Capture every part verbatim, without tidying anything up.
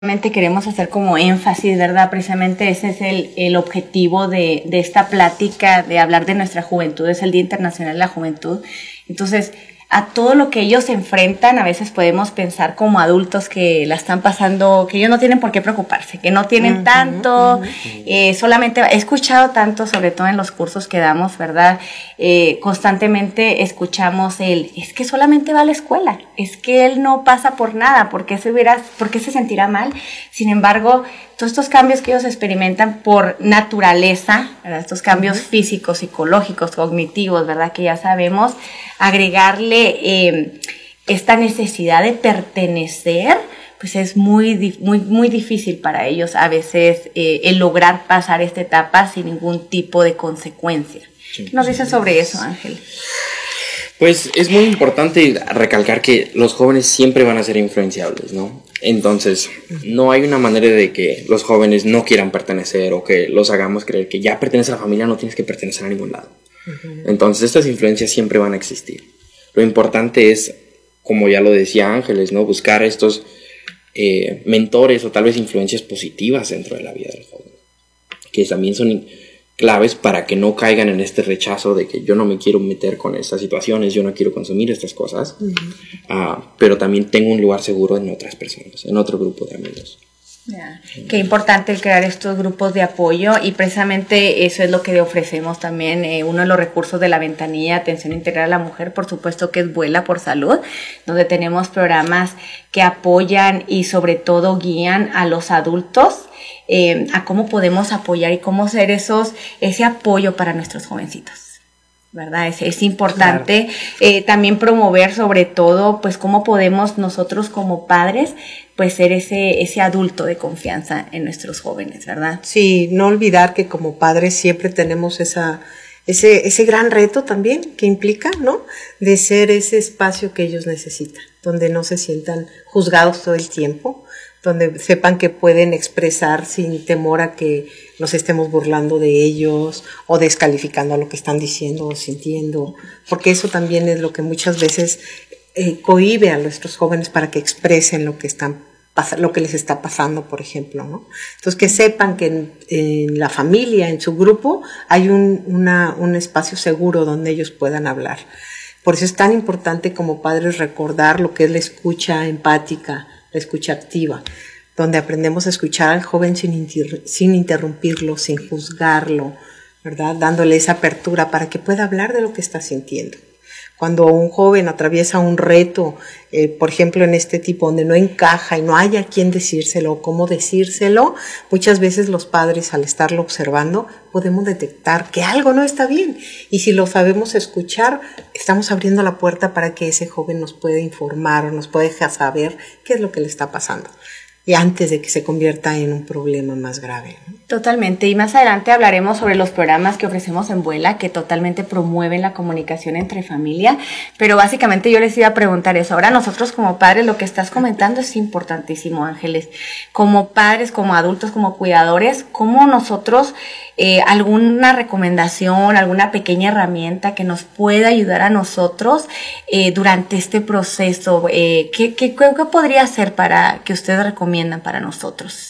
Queremos hacer como énfasis, ¿verdad? Precisamente ese es el, el objetivo de, de esta plática, de hablar de nuestra juventud, es el Día Internacional de la Juventud. Entonces, a todo lo que ellos se enfrentan, a veces podemos pensar como adultos que la están pasando, que ellos no tienen por qué preocuparse, que no tienen uh-huh, tanto, uh-huh. eh, solamente he escuchado tanto, sobre todo en los cursos que damos, ¿verdad? Eh, constantemente escuchamos el, es que solamente va a la escuela, es que él no pasa por nada, ¿por qué se, hubiera, por qué se sentirá mal? Sin embargo, todos estos cambios que ellos experimentan por naturaleza, ¿verdad? Estos cambios uh-huh. físicos, psicológicos, cognitivos, ¿verdad? Que ya sabemos, agregarle eh, esta necesidad de pertenecer, pues es muy, muy, muy difícil para ellos a veces eh, el lograr pasar esta etapa sin ningún tipo de consecuencia. ¿Qué nos dices sobre eso, Ángel? Pues es muy importante recalcar que los jóvenes siempre van a ser influenciables, ¿no? Entonces, no hay una manera de que los jóvenes no quieran pertenecer o que los hagamos creer que ya perteneces a la familia, no tienes que pertenecer a ningún lado. Uh-huh. Entonces, estas influencias siempre van a existir. Lo importante es, como ya lo decía Ángeles, ¿no? Buscar estos eh, mentores o tal vez influencias positivas dentro de la vida del joven, que también son claves para que no caigan en este rechazo de que yo no me quiero meter con estas situaciones, yo no quiero consumir estas cosas, uh-huh. uh, pero también tengo un lugar seguro en otras personas, en otro grupo de amigos. Yeah. Qué importante el crear estos grupos de apoyo, y precisamente eso es lo que le ofrecemos también. Eh, uno de los recursos de la ventanilla Atención Integral a la Mujer, por supuesto que es Vuela por Salud, donde tenemos programas que apoyan y sobre todo guían a los adultos eh, a cómo podemos apoyar y cómo ser esos, ese apoyo para nuestros jovencitos, ¿verdad? Es, es importante. Claro. eh, también promover sobre todo pues cómo podemos nosotros como padres pues ser ese, ese adulto de confianza en nuestros jóvenes, ¿verdad? Sí, no olvidar que como padres siempre tenemos esa, ese, ese gran reto también que implica, ¿no? De ser ese espacio que ellos necesitan, donde no se sientan juzgados todo el tiempo, donde sepan que pueden expresar sin temor a que nos estemos burlando de ellos o descalificando a lo que están diciendo o sintiendo, porque eso también es lo que muchas veces eh, cohíbe a nuestros jóvenes para que expresen lo que están lo que les está pasando, por ejemplo, ¿no? Entonces, que sepan que en, en la familia, en su grupo, hay un, una, un espacio seguro donde ellos puedan hablar. Por eso es tan importante como padres recordar lo que es la escucha empática, la escucha activa, donde aprendemos a escuchar al joven sin, inter, sin interrumpirlo, sin juzgarlo, ¿verdad? Dándole esa apertura para que pueda hablar de lo que está sintiendo. Cuando un joven atraviesa un reto, eh, por ejemplo, en este tipo donde no encaja y no hay a quién decírselo o cómo decírselo, muchas veces los padres, al estarlo observando, podemos detectar que algo no está bien. Y si lo sabemos escuchar, estamos abriendo la puerta para que ese joven nos pueda informar o nos pueda dejar saber qué es lo que le está pasando, y antes de que se convierta en un problema más grave, ¿no? Totalmente, y más adelante hablaremos sobre los programas que ofrecemos en Vuela, que totalmente promueven la comunicación entre familia, pero básicamente yo les iba a preguntar eso. Ahora nosotros como padres, lo que estás comentando es importantísimo, Ángeles. Como padres, como adultos, como cuidadores, ¿cómo nosotros, eh, alguna recomendación, alguna pequeña herramienta que nos pueda ayudar a nosotros eh, durante este proceso? Eh, ¿qué, qué, ¿Qué podría ser para que ustedes recomiendan para nosotros?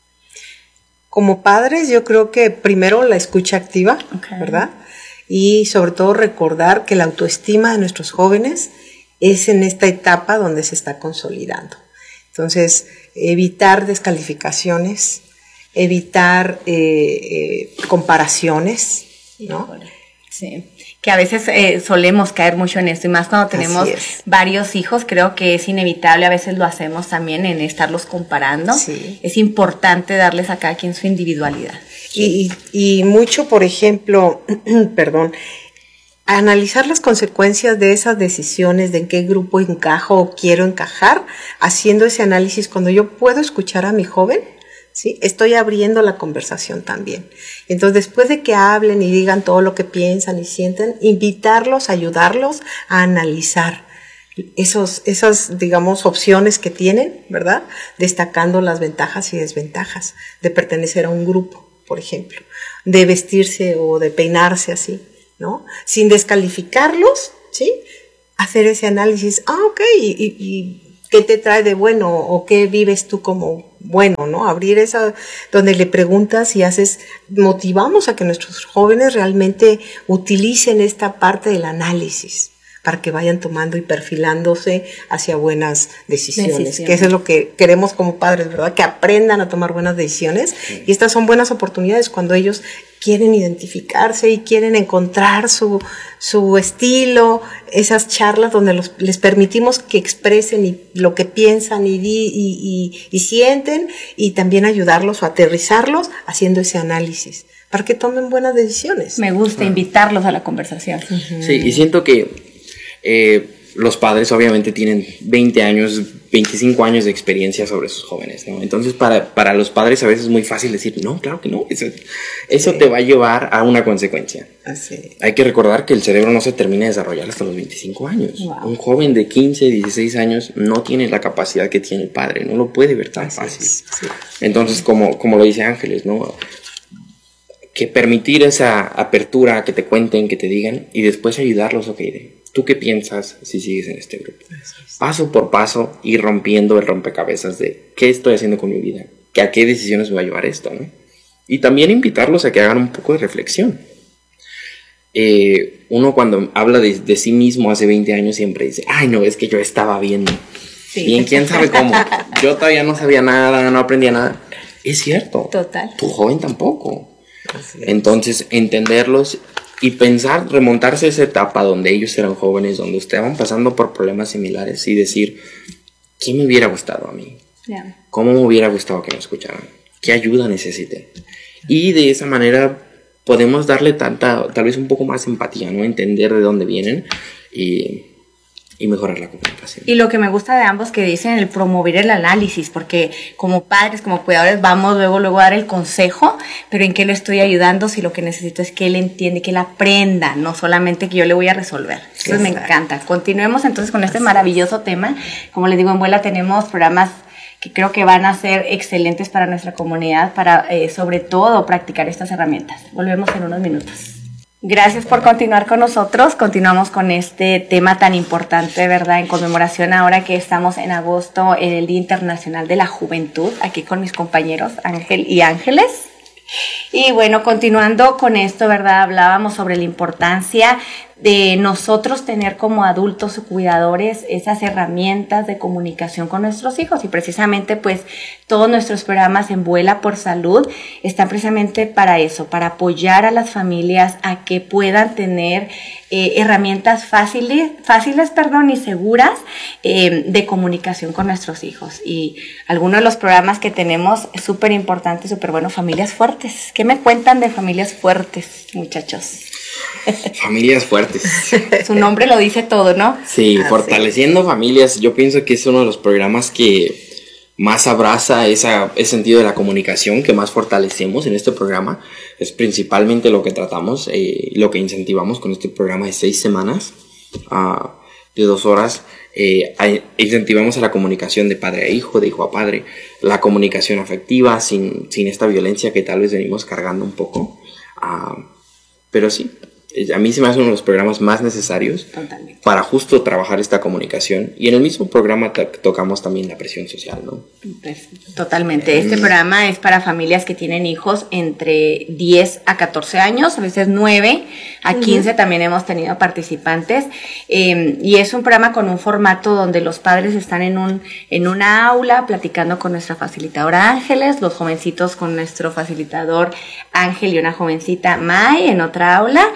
Como padres, yo creo que primero la escucha activa, okay. ¿verdad? Y sobre todo recordar que la autoestima de nuestros jóvenes es en esta etapa donde se está consolidando. Entonces, evitar descalificaciones, evitar eh, eh, comparaciones, ¿no? Sí, que a veces eh, solemos caer mucho en esto, y más cuando tenemos varios hijos, creo que es inevitable, a veces lo hacemos también en estarlos comparando. Sí. Es importante darles a cada quien su individualidad. Y, y, y mucho, por ejemplo, perdón, analizar las consecuencias de esas decisiones, de en qué grupo encajo o quiero encajar, haciendo ese análisis cuando yo puedo escuchar a mi joven. ¿Sí? Estoy abriendo la conversación también. Entonces, después de que hablen y digan todo lo que piensan y sienten, invitarlos, ayudarlos a analizar esos, esas, digamos, opciones que tienen, ¿verdad? Destacando las ventajas y desventajas de pertenecer a un grupo, por ejemplo, de vestirse o de peinarse así, ¿no? Sin descalificarlos, ¿sí? Hacer ese análisis, ah, ok, y, y, y ¿qué te trae de bueno o qué vives tú como bueno, ¿no? Abrir esa, donde le preguntas y haces, motivamos a que nuestros jóvenes realmente utilicen esta parte del análisis para que vayan tomando y perfilándose hacia buenas decisiones, decisiones. Que eso es lo que queremos como padres, ¿verdad? Que aprendan a tomar buenas decisiones, sí. Y estas son buenas oportunidades cuando ellos quieren identificarse y quieren encontrar su, su estilo, esas charlas donde los, les permitimos que expresen y, lo que piensan y, y, y, y sienten, y también ayudarlos o aterrizarlos haciendo ese análisis para que tomen buenas decisiones. Me gusta ah. invitarlos a la conversación. Uh-huh. Sí, y siento que Eh, los padres obviamente tienen veinte años, veinticinco años de experiencia sobre sus jóvenes, ¿no? Entonces para, para los padres a veces es muy fácil decir, no, claro que no, eso, eso sí. te va a llevar a una consecuencia. Así. Hay que recordar que el cerebro no se termina de desarrollar hasta los veinticinco años. Wow. Un joven de quince, dieciséis años no tiene la capacidad que tiene el padre, no lo puede ver tan Así fácil. Es. Sí. Entonces, como, como lo dice Ángeles, ¿no? Que permitir esa apertura, que te cuenten, que te digan, y después ayudarlos, ok, ¿tú qué piensas si sigues en este grupo? Paso por paso, ir rompiendo el rompecabezas de qué estoy haciendo con mi vida, que a qué decisiones me va a llevar esto, ¿no? Y también invitarlos a que hagan un poco de reflexión. Eh, uno cuando habla de, de sí mismo hace veinte años siempre dice, ay no, es que yo estaba viendo. Sí. Bien, quién sabe cómo. Yo todavía no sabía nada, no aprendía nada. Es cierto. Total. Tu joven tampoco. Entonces, entenderlos y pensar, remontarse a esa etapa donde ellos eran jóvenes, donde estaban pasando por problemas similares y decir, ¿qué me hubiera gustado a mí? Yeah. ¿Cómo me hubiera gustado que me escucharan? ¿Qué ayuda necesité? Y de esa manera podemos darle tanta, tal vez un poco más empatía, ¿no? Entender de dónde vienen y... y mejorar la comunicación. Y lo que me gusta de ambos que dicen, el promover el análisis, porque como padres, como cuidadores, vamos luego, luego a dar el consejo, pero ¿en qué lo estoy ayudando si lo que necesito es que él entienda, que él aprenda, no solamente que yo le voy a resolver? Eso Exacto. me encanta. Continuemos entonces con este maravilloso tema. Como les digo, en Vuela tenemos programas que creo que van a ser excelentes para nuestra comunidad, para eh, sobre todo practicar estas herramientas. Volvemos en unos minutos. Gracias por continuar con nosotros. Continuamos con este tema tan importante, ¿verdad? En conmemoración ahora que estamos en agosto, en el Día Internacional de la Juventud, aquí con mis compañeros Ángel y Ángeles. Y bueno, continuando con esto, ¿verdad? Hablábamos sobre la importancia de nosotros tener como adultos o cuidadores esas herramientas de comunicación con nuestros hijos, y precisamente pues todos nuestros programas en Vuela por Salud están precisamente para eso, para apoyar a las familias a que puedan tener eh, herramientas fáciles, fáciles perdón, y seguras eh, de comunicación con nuestros hijos. Y algunos de los programas que tenemos es súper importante, súper bueno, familias fuertes. ¿Qué me cuentan de familias fuertes, muchachos? Familias fuertes. Su nombre lo dice todo, ¿no? Sí, ah, fortaleciendo sí. familias. Yo pienso que es uno de los programas que más abraza esa, ese sentido de la comunicación, que más fortalecemos en este programa. Es principalmente lo que tratamos, eh, lo que incentivamos con este programa de seis semanas, uh, de dos horas. Eh, incentivamos a la comunicación de padre a hijo, de hijo a padre, la comunicación afectiva, sin, sin esta violencia que tal vez venimos cargando un poco. Uh, Pero sí, a mí se me hace uno de los programas más necesarios Totalmente. Para justo trabajar esta comunicación. Y en el mismo programa to- tocamos también la presión social, ¿no? Totalmente. Este mm. programa es para familias que tienen hijos entre diez a catorce años, a veces nueve a quince uh-huh. también hemos tenido participantes. Eh, y es un programa con un formato donde los padres están en un en una aula platicando con nuestra facilitadora Ángeles, los jovencitos con nuestro facilitador Ángel y una jovencita May en otra aula.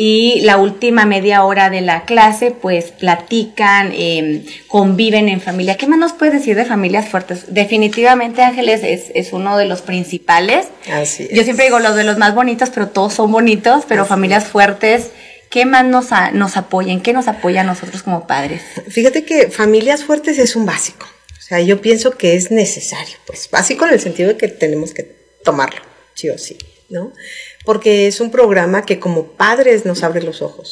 Y la última media hora de la clase, pues platican, eh, conviven en familia. ¿Qué más nos puedes decir de familias fuertes? Definitivamente Ángeles es, es uno de los principales. Así es. Yo siempre digo los de los más bonitos, pero todos son bonitos, pero Así familias es. Fuertes. ¿Qué más nos, a, nos apoyan? ¿Qué nos apoya a nosotros como padres? Fíjate que familias fuertes es un básico. O sea, yo pienso que es necesario. Pues básico en el sentido de que tenemos que tomarlo, sí o sí, ¿no? Porque es un programa que como padres nos abre los ojos,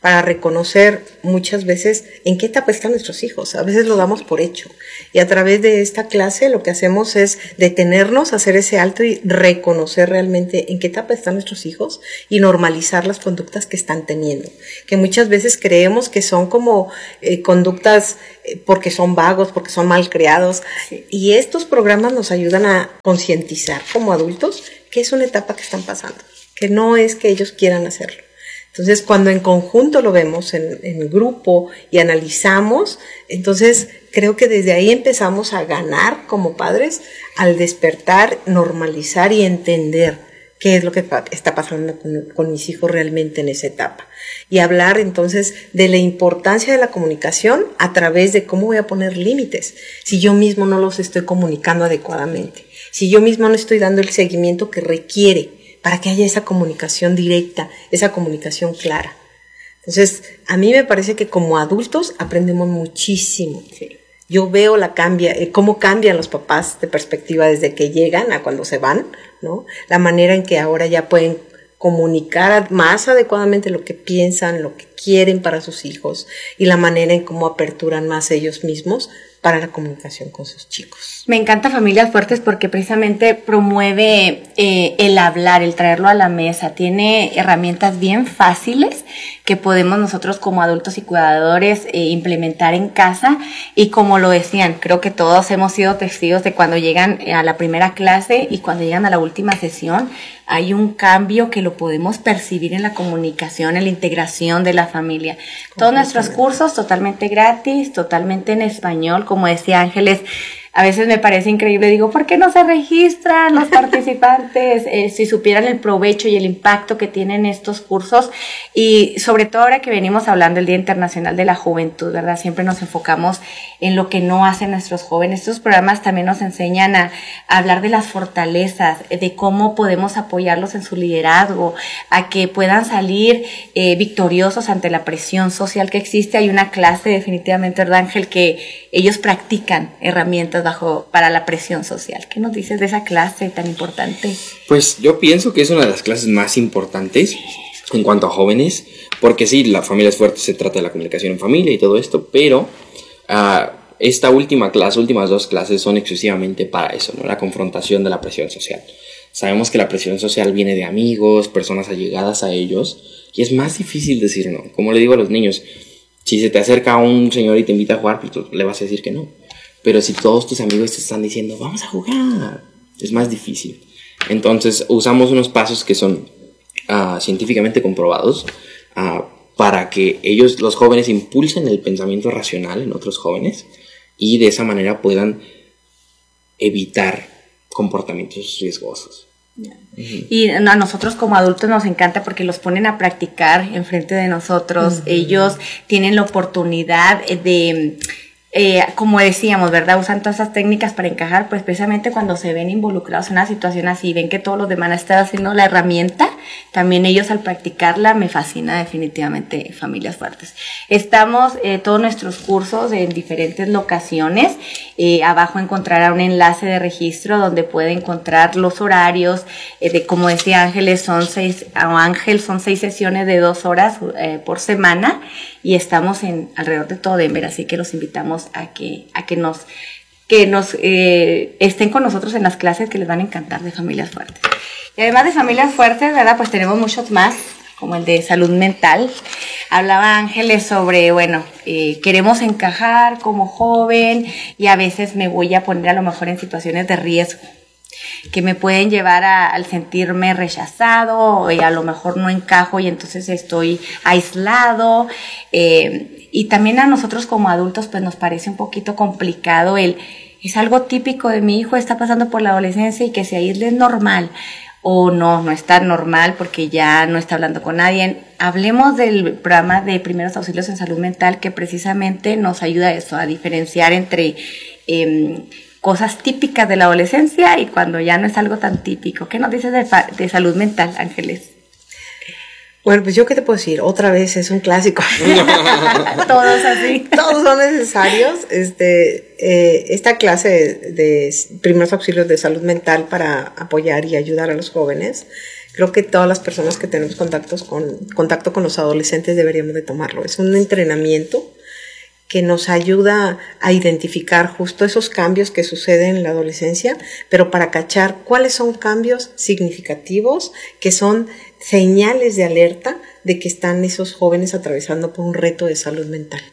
para reconocer muchas veces en qué etapa están nuestros hijos. A veces lo damos por hecho. Y a través de esta clase lo que hacemos es detenernos, hacer ese alto y reconocer realmente en qué etapa están nuestros hijos y normalizar las conductas que están teniendo. Que muchas veces creemos que son como eh, conductas eh, porque son vagos, porque son mal criados. Sí. Y estos programas nos ayudan a concientizar como adultos que es una etapa que están pasando, que no es que ellos quieran hacerlo. Entonces, cuando en conjunto lo vemos en, en grupo y analizamos, entonces creo que desde ahí empezamos a ganar como padres al despertar, normalizar y entender qué es lo que está pasando con, con mis hijos realmente en esa etapa. Y hablar entonces de la importancia de la comunicación a través de cómo voy a poner límites si yo mismo no los estoy comunicando adecuadamente, si yo mismo no estoy dando el seguimiento que requiere para que haya esa comunicación directa, esa comunicación clara. Entonces, a mí me parece que como adultos aprendemos muchísimo. Sí. Yo veo la cambia, eh, cómo cambian los papás de perspectiva desde que llegan a cuando se van, ¿no? La manera en que ahora ya pueden comunicar más adecuadamente lo que piensan, lo que quieren para sus hijos y la manera en cómo aperturan más ellos mismos para la comunicación con sus chicos. Me encanta Familias Fuertes porque precisamente promueve eh, el hablar, el traerlo a la mesa. Tiene herramientas bien fáciles que podemos nosotros como adultos y cuidadores eh, implementar en casa. Y como lo decían, creo que todos hemos sido testigos de cuando llegan a la primera clase y cuando llegan a la última sesión, hay un cambio que lo podemos percibir en la comunicación, en la integración de la familia. Todos nuestros cursos totalmente gratis, totalmente en español, como decía Ángeles. A veces me parece increíble, digo, ¿por qué no se registran los participantes? Eh, si supieran el provecho y el impacto que tienen estos cursos, y sobre todo ahora que venimos hablando del Día Internacional de la Juventud, ¿verdad? Siempre nos enfocamos en lo que no hacen nuestros jóvenes. Estos programas también nos enseñan a, a hablar de las fortalezas, de cómo podemos apoyarlos en su liderazgo, a que puedan salir eh, victoriosos ante la presión social que existe. Hay una clase definitivamente, ¿verdad, Ángel?, que ellos practican herramientas bajo para la presión social. ¿Qué nos dices de esa clase tan importante? Pues yo pienso que es una de las clases más importantes en cuanto a jóvenes, porque sí, la Familias Fuertes se trata de la comunicación en familia y todo esto, pero uh, esta última clase, últimas dos clases son exclusivamente para eso, ¿no? La confrontación de la presión social. Sabemos que la presión social viene de amigos, personas allegadas a ellos, y es más difícil decir no. Como le digo a los niños, si se te acerca un señor y te invita a jugar, pues tú le vas a decir que no. Pero si todos tus amigos te están diciendo, vamos a jugar, es más difícil. Entonces usamos unos pasos que son uh, científicamente comprobados uh, para que ellos, los jóvenes, impulsen el pensamiento racional en otros jóvenes y de esa manera puedan evitar comportamientos riesgosos. Yeah. Uh-huh. Y a nosotros como adultos nos encanta porque los ponen a practicar enfrente de nosotros. Uh-huh. Ellos tienen la oportunidad de... Eh, como decíamos, ¿verdad? Usan todas esas técnicas para encajar, pues precisamente cuando se ven involucrados en una situación así, ven que todos los demás están haciendo la herramienta, también ellos al practicarla, me fascina definitivamente Familias Fuertes. Estamos, eh, todos nuestros cursos en diferentes locaciones, eh, abajo encontrará un enlace de registro donde puede encontrar los horarios, eh, de como decía Ángeles, son seis, o Ángel, son seis sesiones de dos horas eh, por semana, y estamos en alrededor de todo Denver, así que los invitamos a que, a que nos, que nos eh, estén con nosotros en las clases que les van a encantar de Familias Fuertes. Y además de Familias Fuertes, ¿verdad? Pues tenemos muchos más, como el de salud mental. Hablaba Ángeles sobre, bueno, eh, queremos encajar como joven y a veces me voy a poner a lo mejor en situaciones de riesgo que me pueden llevar a, al sentirme rechazado, y a lo mejor no encajo y entonces estoy aislado, eh, y también a nosotros como adultos pues nos parece un poquito complicado el, es algo típico de mi hijo, está pasando por la adolescencia y que se aísle es normal, o no, no está normal porque ya no está hablando con nadie. Hablemos del programa de primeros auxilios en salud mental que precisamente nos ayuda a eso, a diferenciar entre eh, cosas típicas de la adolescencia y cuando ya no es algo tan típico. ¿Qué nos dices de, de salud mental, Ángeles? Bueno, pues yo qué te puedo decir, otra vez es un clásico. Todos así. Todos son necesarios. Este, eh, esta clase de, de primeros auxilios de salud mental para apoyar y ayudar a los jóvenes, Creo que todas las personas que tenemos contactos con, contacto con los adolescentes deberíamos de tomarlo. Es un entrenamiento que nos ayuda a identificar justo esos cambios que suceden en la adolescencia, pero para cachar cuáles son cambios significativos, que son señales de alerta de que están esos jóvenes atravesando por un reto de salud mental.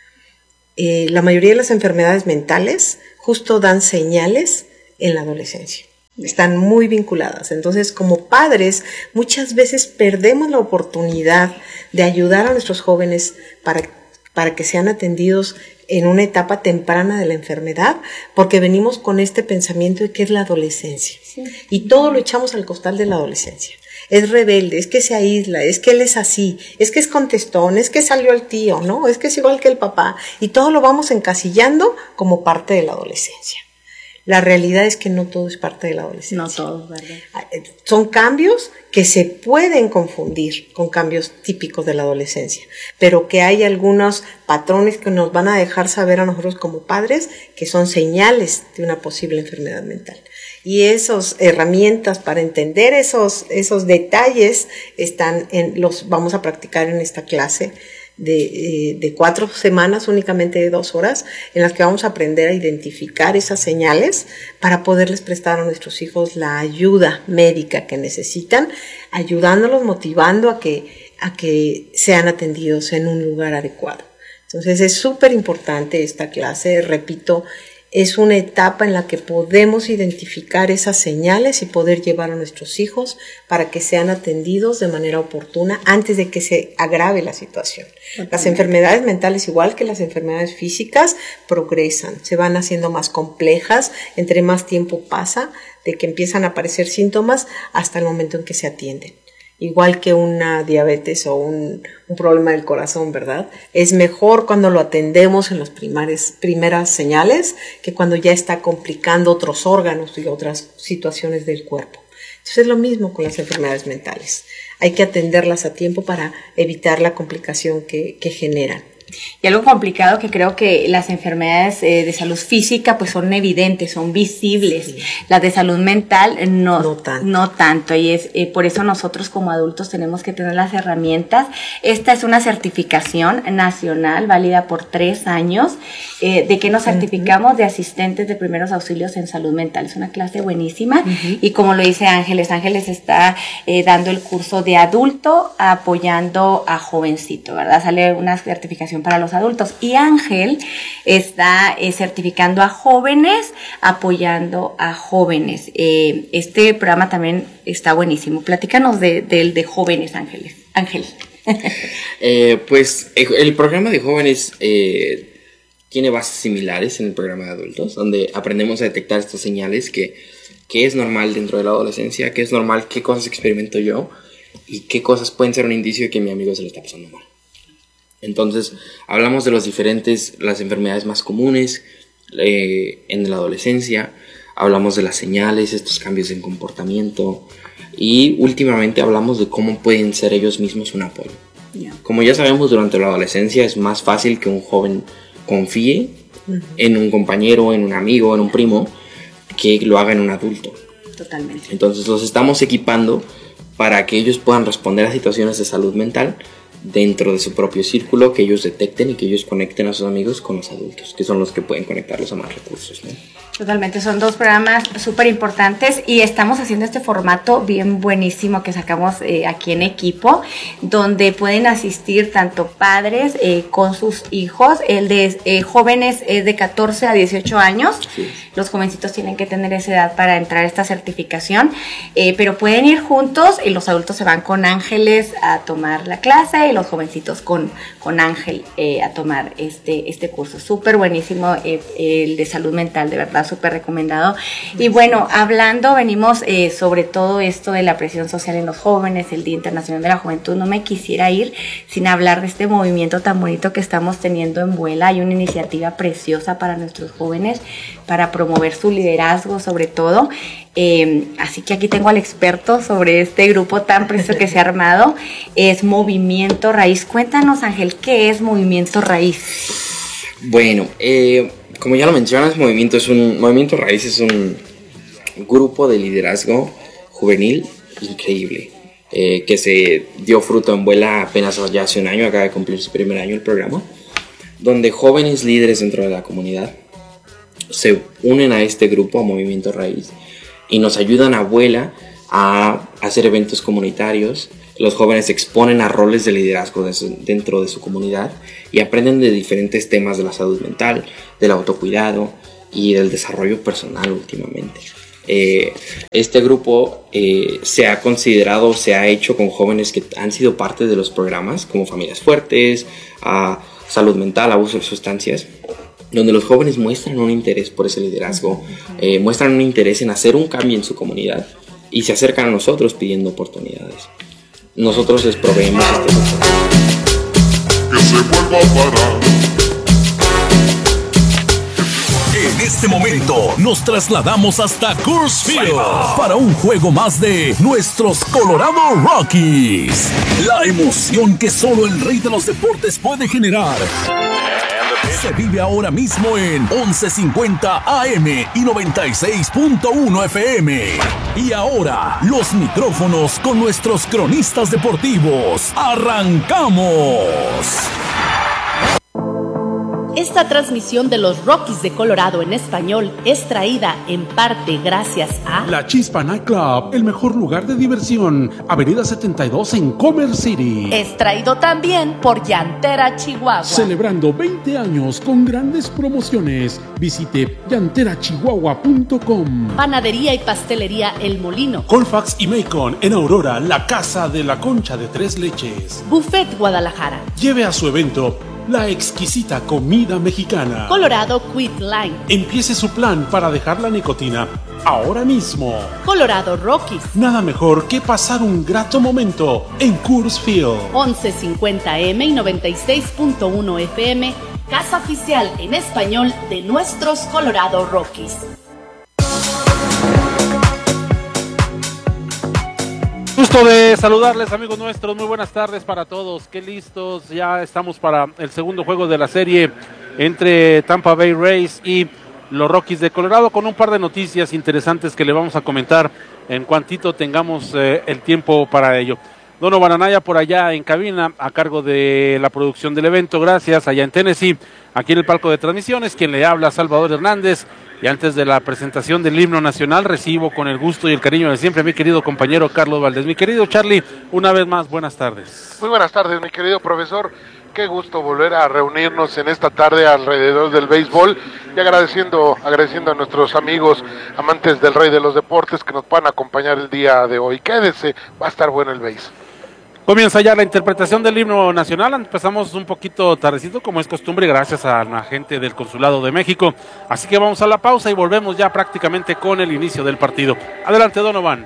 Eh, la mayoría de las enfermedades mentales justo dan señales en la adolescencia. Están muy vinculadas. Entonces, como padres, muchas veces perdemos la oportunidad de ayudar a nuestros jóvenes para para que sean atendidos en una etapa temprana de la enfermedad, porque venimos con este pensamiento de que es la adolescencia. Sí. Y todo lo echamos al costal de la adolescencia. Es rebelde, es que se aísla, es que él es así, es que es contestón, es que salió el tío, ¿no? Es que es igual que el papá. Y todo lo vamos encasillando como parte de la adolescencia. La realidad es que no todo es parte de la adolescencia. No todo, ¿verdad? Son cambios que se pueden confundir con cambios típicos de la adolescencia, pero que hay algunos patrones que nos van a dejar saber a nosotros como padres que son señales de una posible enfermedad mental. Y esas herramientas para entender esos, esos detalles están en, los vamos a practicar en esta clase De, de cuatro semanas, únicamente de dos horas, en las que vamos a aprender a identificar esas señales para poderles prestar a nuestros hijos la ayuda médica que necesitan, ayudándolos, motivando a que, a que sean atendidos en un lugar adecuado. Entonces es súper importante esta clase, repito, es una etapa en la que podemos identificar esas señales y poder llevar a nuestros hijos para que sean atendidos de manera oportuna antes de que se agrave la situación. Okay. Las enfermedades mentales, igual que las enfermedades físicas, progresan, se van haciendo más complejas entre más tiempo pasa de que empiezan a aparecer síntomas hasta el momento en que se atienden. Igual que una diabetes o un, un problema del corazón, ¿verdad? Es mejor cuando lo atendemos en las primeras, primeras señales que cuando ya está complicando otros órganos y otras situaciones del cuerpo. Entonces es lo mismo con las enfermedades mentales. Hay que atenderlas a tiempo para evitar la complicación que, que generan. Y algo complicado que creo que las enfermedades eh, de salud física pues son evidentes, son visibles. Sí. Las de salud mental no, no tanto. No tanto y es eh, por eso nosotros como adultos tenemos que tener las herramientas. Esta es una certificación nacional válida por tres años. Eh, ¿De qué nos certificamos? De asistentes de primeros auxilios en salud mental. Es una clase buenísima. Uh-huh. Y como lo dice Ángeles, Ángeles está eh, dando el curso de adulto apoyando a jovencito, ¿verdad? Sale una certificación para los adultos y Ángel está eh, certificando a jóvenes apoyando a jóvenes. Eh, este programa también está buenísimo. Platícanos de, de, de jóvenes, Ángeles. Ángel. eh, pues el programa de jóvenes eh, tiene bases similares en el programa de adultos, donde aprendemos a detectar estas señales que, que es normal dentro de la adolescencia, que es normal, qué cosas experimento yo y qué cosas pueden ser un indicio de que mi amigo se lo está pasando mal. Entonces, hablamos de los diferentes, las enfermedades más comunes eh, en la adolescencia, hablamos de las señales, estos cambios en comportamiento y últimamente hablamos de cómo pueden ser ellos mismos un apoyo. Yeah. Como ya sabemos, durante la adolescencia es más fácil que un joven confíe uh-huh. en un compañero, en un amigo, en un primo, que lo haga en un adulto. Totalmente. Entonces, los estamos equipando para que ellos puedan responder a situaciones de salud mental dentro de su propio círculo, que ellos detecten y que ellos conecten a sus amigos con los adultos, que son los que pueden conectarlos a más recursos, ¿no? Totalmente, son dos programas súper importantes y estamos haciendo este formato bien buenísimo que sacamos eh, aquí en equipo, donde pueden asistir tanto padres eh, con sus hijos. El de eh, jóvenes es de catorce a dieciocho años, sí. Los jovencitos tienen que tener esa edad para entrar a esta certificación, eh, pero pueden ir juntos y los adultos se van con Ángeles a tomar la clase y los jovencitos con, con Ángel eh, a tomar este, este curso. Súper buenísimo eh, el de salud mental, de verdad, súper recomendado. Y bueno, hablando, venimos eh, sobre todo esto de la presión social en los jóvenes, el Día Internacional de la Juventud. No me quisiera ir sin hablar de este movimiento tan bonito que estamos teniendo en Vuela. Hay una iniciativa preciosa para nuestros jóvenes, para promover su liderazgo sobre todo. Eh, así que aquí tengo al experto sobre este grupo tan precioso que se ha armado. Es Movimiento Raíz. Cuéntanos, Ángel, ¿qué es Movimiento Raíz? Bueno, eh, como ya lo mencionas, Movimiento, es un, Movimiento Raíz es un grupo de liderazgo juvenil increíble, eh, que se dio fruto en vuela apenas ya hace un año, acaba de cumplir su primer año el programa, donde jóvenes líderes dentro de la comunidad se unen a este grupo, a Movimiento Raíz, y nos ayudan a Vuela a hacer eventos comunitarios. Los jóvenes exponen a roles de liderazgo de su, dentro de su comunidad y aprenden de diferentes temas de la salud mental, del autocuidado y del desarrollo personal últimamente. Eh, este grupo eh, se ha considerado, se ha hecho con jóvenes que han sido parte de los programas como Familias Fuertes, a salud mental, abuso de sustancias, donde los jóvenes muestran un interés por ese liderazgo, eh, muestran un interés en hacer un cambio en su comunidad y se acercan a nosotros pidiendo oportunidades. Nosotros les proveemos este que se vuelva a parar. En este momento nos trasladamos hasta Coors Field para un juego más de nuestros Colorado Rockies. La emoción que solo el rey de los deportes puede generar se vive ahora mismo en once cincuenta A M y noventa y seis punto uno F M. Y ahora, los micrófonos con nuestros cronistas deportivos. ¡Arrancamos! Esta transmisión de los Rockies de Colorado en español es traída en parte gracias a La Chispa Night Club, el mejor lugar de diversión, Avenida setenta y dos en Commerce City. Es traído también por Llantera Chihuahua. Celebrando veinte años con grandes promociones. Visite llantera chihuahua punto com. Panadería y pastelería El Molino. Colfax y Macon en Aurora, la casa de la concha de tres leches. Buffet Guadalajara. Lleve a su evento la exquisita comida mexicana. Colorado Quit Line. Empiece su plan para dejar la nicotina ahora mismo. Colorado Rockies. Nada mejor que pasar un grato momento en Coors Field. once cincuenta M y noventa y seis punto uno F M, casa oficial en español de nuestros Colorado Rockies. Gusto de saludarles, amigos nuestros, muy buenas tardes para todos. Qué listos, ya estamos para el segundo juego de la serie entre Tampa Bay Rays y los Rockies de Colorado, con un par de noticias interesantes que le vamos a comentar en cuantito tengamos eh, el tiempo para ello. Donovan Anaya por allá en cabina, a cargo de la producción del evento, gracias, allá en Tennessee, aquí en el palco de transmisiones, quien le habla, Salvador Hernández. Y antes de la presentación del himno nacional, recibo con el gusto y el cariño de siempre a mi querido compañero Carlos Valdés. Mi querido Charlie, una vez más, buenas tardes. Muy buenas tardes, mi querido profesor. Qué gusto volver a reunirnos en esta tarde alrededor del béisbol y agradeciendo, agradeciendo a nuestros amigos amantes del rey de los deportes que nos van a acompañar el día de hoy. Quédese, va a estar bueno el béis. Comienza ya la interpretación del himno nacional. Empezamos un poquito tardecito, como es costumbre, gracias a la gente del Consulado de México. Así que vamos a la pausa y volvemos ya prácticamente con el inicio del partido. Adelante, Donovan.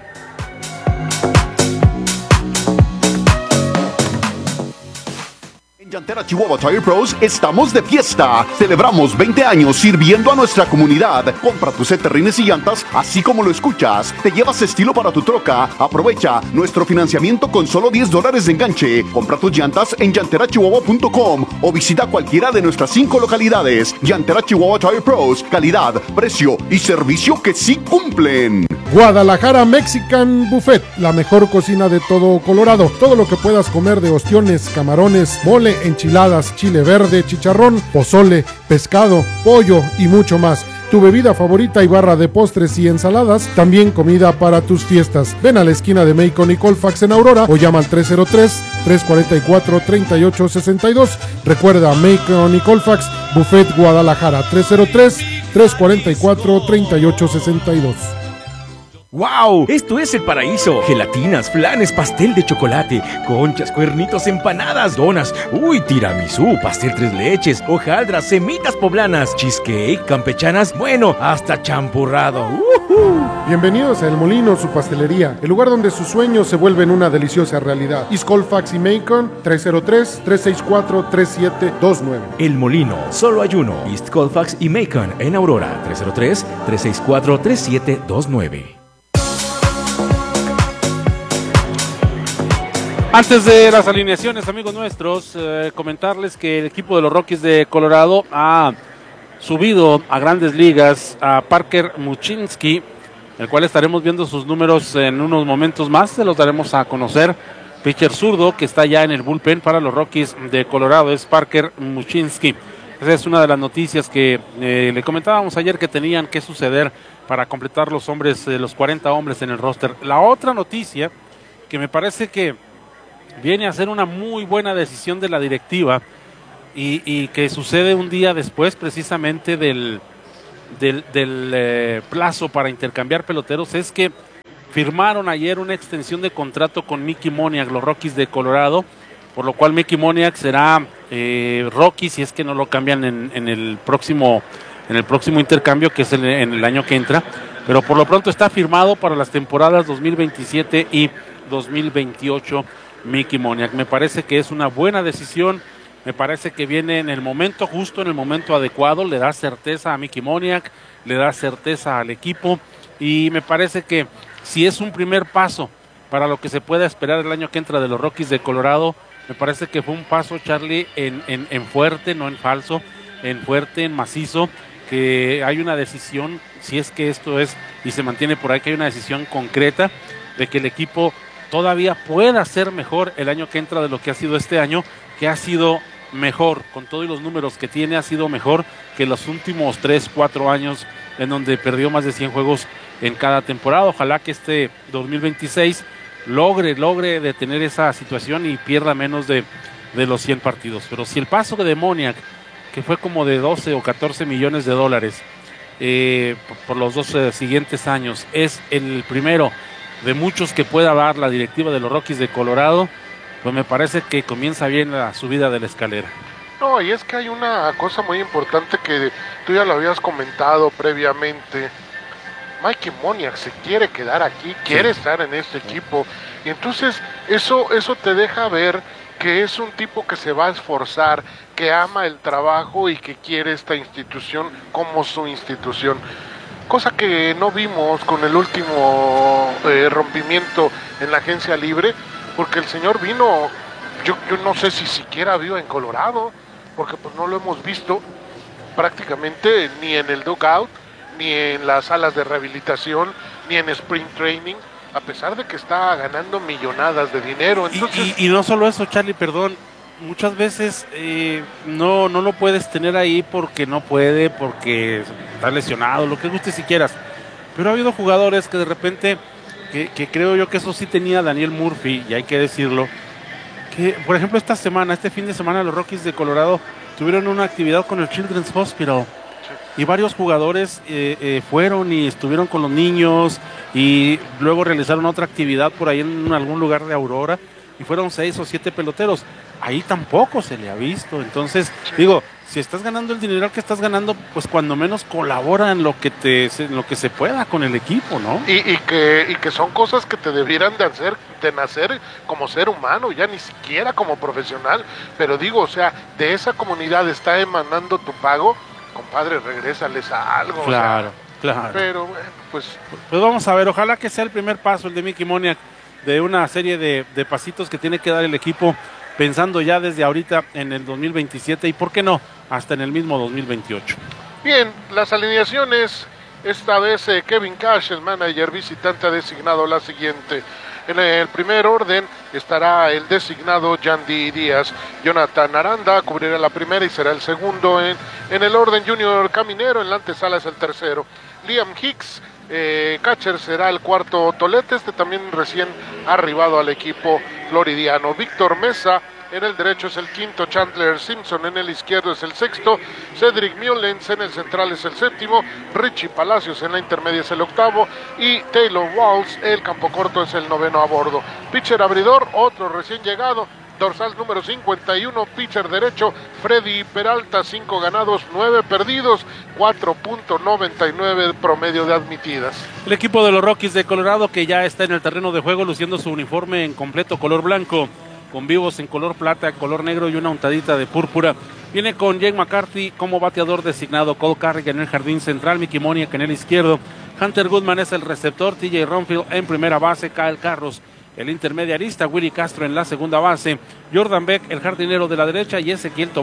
Llantera Chihuahua Tire Pros estamos de fiesta. Celebramos veinte años sirviendo a nuestra comunidad. Compra tus terrines y llantas así como lo escuchas. Te llevas estilo para tu troca. Aprovecha nuestro financiamiento con solo diez dólares de enganche. Compra tus llantas en llantera chihuahua punto com o visita cualquiera de nuestras cinco localidades. Llantera Chihuahua Tire Pros. Calidad, precio y servicio que sí cumplen. Guadalajara Mexican Buffet, la mejor cocina de todo Colorado. Todo lo que puedas comer de ostiones, camarones, mole, enchiladas, chile verde, chicharrón, pozole, pescado, pollo y mucho más. Tu bebida favorita y barra de postres y ensaladas, también comida para tus fiestas. Ven a la esquina de Macon y Colfax en Aurora o llama al tres cero tres, tres cuatro cuatro, tres ocho seis dos. Recuerda, Macon y Colfax, Buffet Guadalajara, tres cero tres, tres cuatro cuatro, tres ocho seis dos. ¡Wow! Esto es el paraíso. Gelatinas, flanes, pastel de chocolate, conchas, cuernitos, empanadas, donas, uy, tiramisú, pastel tres leches, hojaldras, semitas poblanas, cheesecake, campechanas, bueno, hasta champurrado. ¡Uh-huh! Bienvenidos a El Molino, su pastelería, el lugar donde sus sueños se vuelven una deliciosa realidad. East Colfax y Macon, tres cero tres, tres seis cuatro, tres siete dos nueve. El Molino, solo hay uno. East Colfax y Macon en Aurora, tres cero tres, tres seis cuatro, tres siete dos nueve. Antes de las alineaciones, amigos nuestros, eh, comentarles que el equipo de los Rockies de Colorado ha subido a Grandes Ligas a Parker Muchinski, el cual estaremos viendo sus números en unos momentos más, se los daremos a conocer. Pitcher zurdo que está ya en el bullpen para los Rockies de Colorado es Parker Mushinski. Esa es una de las noticias que eh, le comentábamos ayer que tenían que suceder para completar los hombres, eh, los cuarenta hombres en el roster. La otra noticia que me parece que viene a ser una muy buena decisión de la directiva y, y que sucede un día después precisamente del, del, del eh, plazo para intercambiar peloteros es que firmaron ayer una extensión de contrato con Mickey Moniak, los Rockies de Colorado, por lo cual Mickey Moniak será eh, Rocky si es que no lo cambian en, en el próximo en el próximo intercambio, que es el, en el año que entra, pero por lo pronto está firmado para las temporadas dos mil veintisiete y dos mil veintiocho Mickey Moniak. Me parece que es una buena decisión, me parece que viene en el momento justo, en el momento adecuado, le da certeza a Mickey Moniak, le da certeza al equipo y me parece que si es un primer paso para lo que se pueda esperar el año que entra de los Rockies de Colorado, me parece que fue un paso, Charlie, en, en, en fuerte, no en falso, en fuerte, en macizo, que hay una decisión, si es que esto es y se mantiene por ahí, que hay una decisión concreta de que el equipo todavía pueda ser mejor el año que entra de lo que ha sido este año, que ha sido mejor, con todos los números que tiene, ha sido mejor que los últimos tres, cuatro años en donde perdió más de cien juegos en cada temporada. Ojalá que este dos mil veintiséis logre, logre detener esa situación y pierda menos de, de los cien partidos. Pero si el paso de Moniak, que fue como de doce o catorce millones de dólares eh, por, por los dos eh, siguientes años, es el primero de muchos que pueda dar la directiva de los Rockies de Colorado, pues me parece que comienza bien la subida de la escalera. No, y es que hay una cosa muy importante que tú ya lo habías comentado previamente. Mickey Moniak se quiere quedar aquí, quiere sí. estar en este equipo, y entonces eso, eso te deja ver que es un tipo que se va a esforzar, que ama el trabajo y que quiere esta institución como su institución. Cosa que no vimos con el último eh, rompimiento en la agencia libre, porque el señor vino, yo, yo no sé si siquiera vio en Colorado, porque pues no lo hemos visto prácticamente ni en el dugout, ni en las salas de rehabilitación, ni en Spring Training, a pesar de que está ganando millonadas de dinero. Entonces... Y, y, y no solo eso, Charlie, perdón, muchas veces eh, no, no lo puedes tener ahí porque no puede, porque está lesionado, lo que guste si quieras. Pero ha habido jugadores que de repente, que, que creo yo que eso sí tenía Daniel Murphy, y hay que decirlo, que por ejemplo esta semana, este fin de semana los Rockies de Colorado tuvieron una actividad con el Children's Hospital. Y varios jugadores eh, eh, fueron y estuvieron con los niños y luego realizaron otra actividad por ahí en algún lugar de Aurora y fueron seis o siete peloteros. Ahí tampoco se le ha visto. Entonces, digo, si estás ganando el dinero que estás ganando, pues cuando menos colabora en lo que te en lo que se pueda con el equipo, ¿no? Y, y que y que son cosas que te debieran de hacer, de nacer como ser humano, ya ni siquiera como profesional. Pero digo, o sea, de esa comunidad está emanando tu pago. Compadre, regrésales a algo. Claro, o sea, claro. Pero bueno, pues... Pues vamos a ver, ojalá que sea el primer paso el de Mickey Moniak, de una serie de, de pasitos que tiene que dar el equipo, pensando ya desde ahorita en el dos mil veintisiete y, ¿por qué no?, hasta en el mismo dos mil veintiocho. Bien, las alineaciones, esta vez eh, Kevin Cash, el manager visitante, ha designado la siguiente. En el primer orden estará el designado Yandy Díaz. Jonathan Aranda cubrirá la primera y será el segundo. En, en el orden Junior Caminero, en la antesala es el tercero. Liam Hicks, eh, catcher, será el cuarto Tolete, este también recién arribado al equipo floridiano. Víctor Mesa en el derecho es el quinto, Chandler Simpson en el izquierdo es el sexto, Cedric Mullens en el central es el séptimo, Richie Palacios en la intermedia es el octavo y Taylor Walls, el campo corto, es el noveno a bordo. Pitcher abridor, otro recién llegado, dorsal número cincuenta y uno, pitcher derecho, Freddy Peralta, cinco ganados, nueve perdidos, cuatro punto noventa y nueve promedio de admitidas. El equipo de los Rockies de Colorado, que ya está en el terreno de juego luciendo su uniforme en completo color blanco, con vivos en color plata, color negro y una untadita de púrpura. Viene con Jake McCarthy como bateador designado, Cole Carrigan en el jardín central, Mickey Moniak en el izquierdo, Hunter Goodman es el receptor, T J Ronfield en primera base, Kyle Carros el intermediarista, Willy Castro en la segunda base, Jordan Beck el jardinero de la derecha y Ezequiel Tobar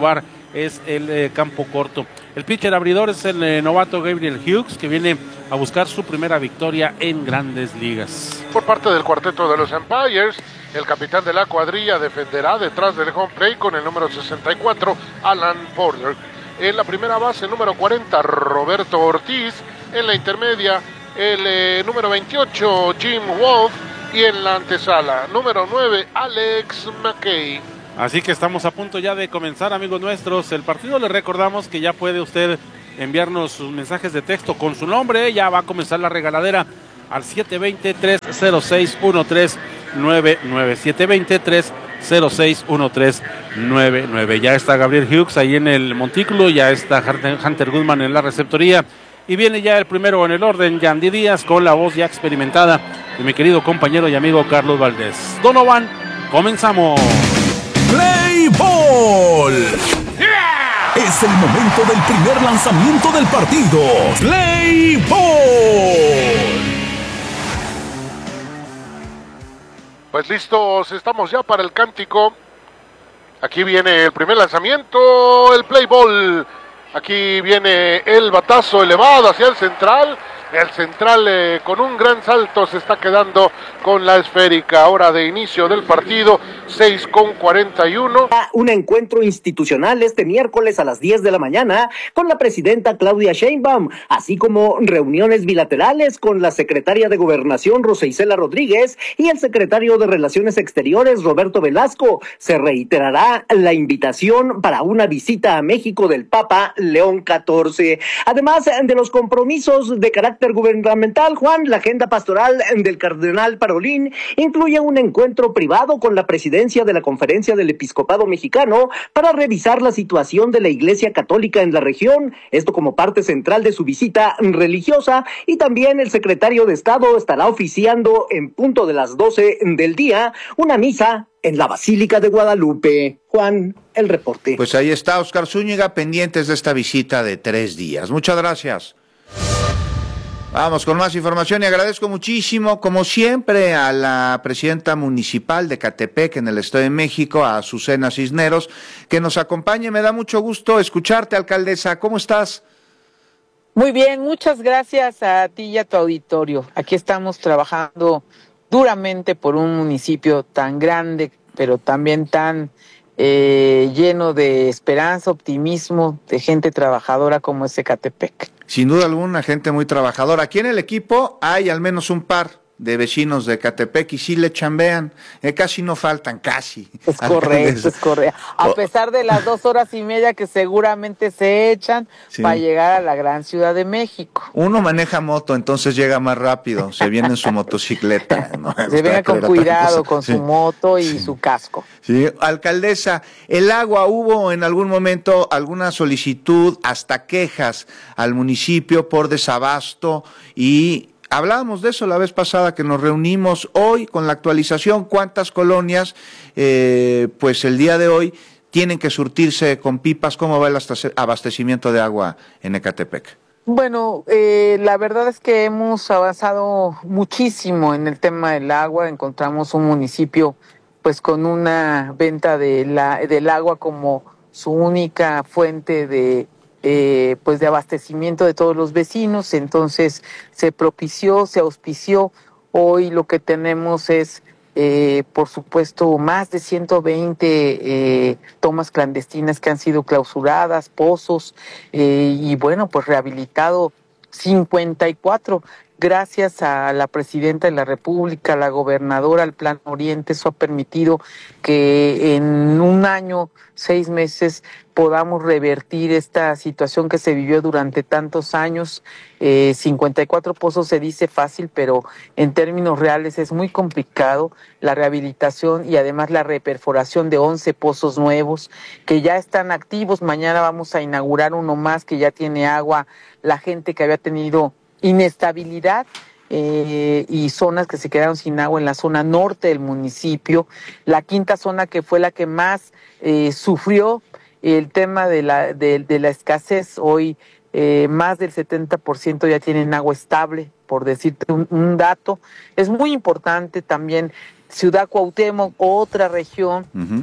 es el eh, campo corto. El pitcher abridor es el eh, novato Gabriel Hughes, que viene a buscar su primera victoria en Grandes Ligas. Por parte del cuarteto de los Empires, el capitán de la cuadrilla defenderá detrás del home plate con el número sesenta y cuatro, Alan Porter. En la primera base, número cuarenta, Roberto Ortiz. En la intermedia, el eh, número veintiocho, Jim Wolf. Y en la antesala, número nueve, Alex McKay. Así que estamos a punto ya de comenzar, amigos nuestros, el partido. Les recordamos que ya puede usted enviarnos sus mensajes de texto con su nombre. Ya va a comenzar la regaladera al siete dos cero, tres cero seis, uno tres nueve nueve. siete dos cero, tres cero seis, uno tres nueve nueve. Ya está Gabriel Hughes ahí en el montículo, ya está Hunter Goodman en la receptoría. Y viene ya el primero en el orden, Yandy Díaz, con la voz ya experimentada de mi querido compañero y amigo Carlos Valdés. Donovan, comenzamos. Play Ball. Yeah. Es el momento del primer lanzamiento del partido. Play Ball. Pues listos, estamos ya para el cántico. Aquí viene el primer lanzamiento, el Play Ball. Aquí viene el batazo elevado hacia el central. El central eh, con un gran salto se está quedando con la esférica. Hora de inicio del partido, seis con cuarenta y uno. Un encuentro institucional este miércoles a las diez de la mañana con la presidenta Claudia Sheinbaum, así como reuniones bilaterales con la secretaria de Gobernación Rosa Isela Rodríguez y el secretario de Relaciones Exteriores Roberto Velasco. Se reiterará la invitación para una visita a México del Papa León catorce. Además de los compromisos de carácter gubernamental, Juan, la agenda pastoral del cardenal Parolín incluye un encuentro privado con la presidencia de la Conferencia del Episcopado Mexicano para revisar la situación de la Iglesia Católica en la región, esto como parte central de su visita religiosa. Y también el secretario de Estado estará oficiando en punto de las doce del día una misa en la Basílica de Guadalupe. Juan, el reporte. Pues ahí está Oscar Zúñiga, pendientes de esta visita de tres días. Muchas gracias. Vamos con más información y agradezco muchísimo, como siempre, a la presidenta municipal de Ecatepec en el Estado de México, a Azucena Cisneros, que nos acompañe. Me da mucho gusto escucharte, alcaldesa. ¿Cómo estás? Muy bien, muchas gracias a ti y a tu auditorio. Aquí estamos trabajando duramente por un municipio tan grande, pero también tan eh, lleno de esperanza, optimismo, de gente trabajadora como es Ecatepec. Sin duda alguna, gente muy trabajadora. Aquí en el equipo hay al menos un par de vecinos de Ecatepec y sí le chambean, eh, casi no faltan, casi. Es correcto, es correcto. A pesar de las dos horas y media que seguramente se echan sí. para llegar a la gran Ciudad de México. Uno maneja moto, entonces llega más rápido, se viene en su motocicleta. ¿no? Se viene con cuidado, con sí. su moto y sí. su casco. Sí, alcaldesa, el agua, ¿hubo en algún momento alguna solicitud, hasta quejas al municipio por desabasto? Y hablábamos de eso la vez pasada que nos reunimos. Hoy con la actualización, ¿cuántas colonias eh, pues el día de hoy tienen que surtirse con pipas? ¿Cómo va el abastecimiento de agua en Ecatepec? Bueno, eh, la verdad es que hemos avanzado muchísimo en el tema del agua. Encontramos un municipio pues con una venta de la, del agua como su única fuente de Eh, pues de abastecimiento de todos los vecinos. Entonces se propició, se auspició. Hoy lo que tenemos es eh, por supuesto más de ciento veinte eh, tomas clandestinas que han sido clausuradas, pozos eh, y bueno, pues rehabilitado cincuenta y cuatro. Gracias a la presidenta de la República, a la gobernadora, al Plan Oriente, eso ha permitido que en un año, seis meses, podamos revertir esta situación que se vivió durante tantos años. Eh, cincuenta y cuatro pozos se dice fácil, pero en términos reales es muy complicado la rehabilitación y además la reperforación de once pozos nuevos que ya están activos. Mañana vamos a inaugurar uno más que ya tiene agua. La gente que había tenido inestabilidad eh, y zonas que se quedaron sin agua en la zona norte del municipio. La quinta zona, que fue la que más eh, sufrió el tema de la, de, de la escasez, hoy eh, más del setenta por ciento ya tienen agua estable, por decirte un, un dato. Es muy importante también Ciudad Cuauhtémoc, otra región, uh-huh.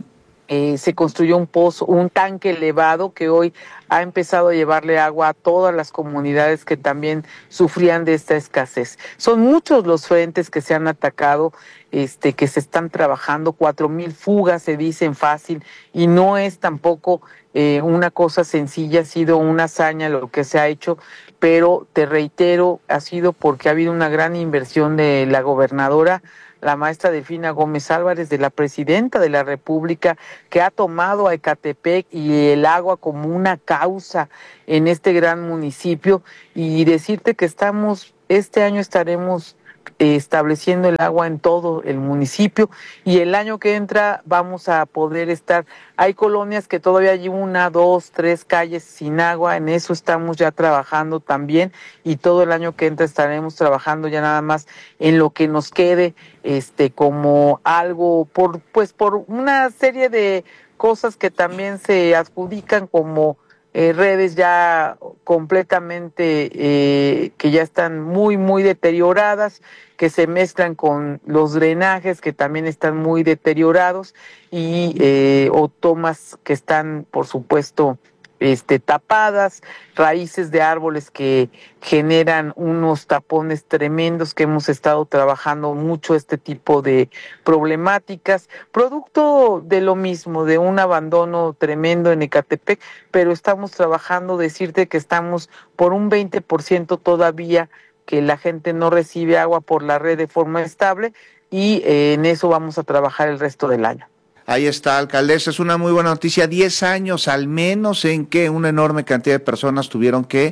Eh, se construyó un pozo, un tanque elevado que hoy ha empezado a llevarle agua a todas las comunidades que también sufrían de esta escasez. Son muchos los frentes que se han atacado, este, que se están trabajando, cuatro mil fugas se dicen fácil, y no es tampoco eh, una cosa sencilla, ha sido una hazaña lo que se ha hecho, pero te reitero, ha sido porque ha habido una gran inversión de la gobernadora, la maestra Delfina Gómez Álvarez, de la presidenta de la República, que ha tomado a Ecatepec y el agua como una causa en este gran municipio, y decirte que estamos, este año estaremos eh, estableciendo el agua en todo el municipio, y el año que entra vamos a poder estar, hay colonias que todavía hay una, dos, tres calles sin agua, en eso estamos ya trabajando también, y todo el año que entra estaremos trabajando ya nada más en lo que nos quede, este, como algo, por, pues por una serie de cosas que también se adjudican como eh, redes ya completamente, eh, que ya están muy, muy deterioradas, que se mezclan con los drenajes que también están muy deteriorados, y eh, o tomas que están, por supuesto, este, tapadas, raíces de árboles que generan unos tapones tremendos, que hemos estado trabajando mucho este tipo de problemáticas, producto de lo mismo, de un abandono tremendo en Ecatepec, pero estamos trabajando, decirte que estamos por un veinte por ciento todavía que la gente no recibe agua por la red de forma estable, y eh, en eso vamos a trabajar el resto del año. Ahí está, alcaldesa, es una muy buena noticia. Diez años al menos en que una enorme cantidad de personas tuvieron que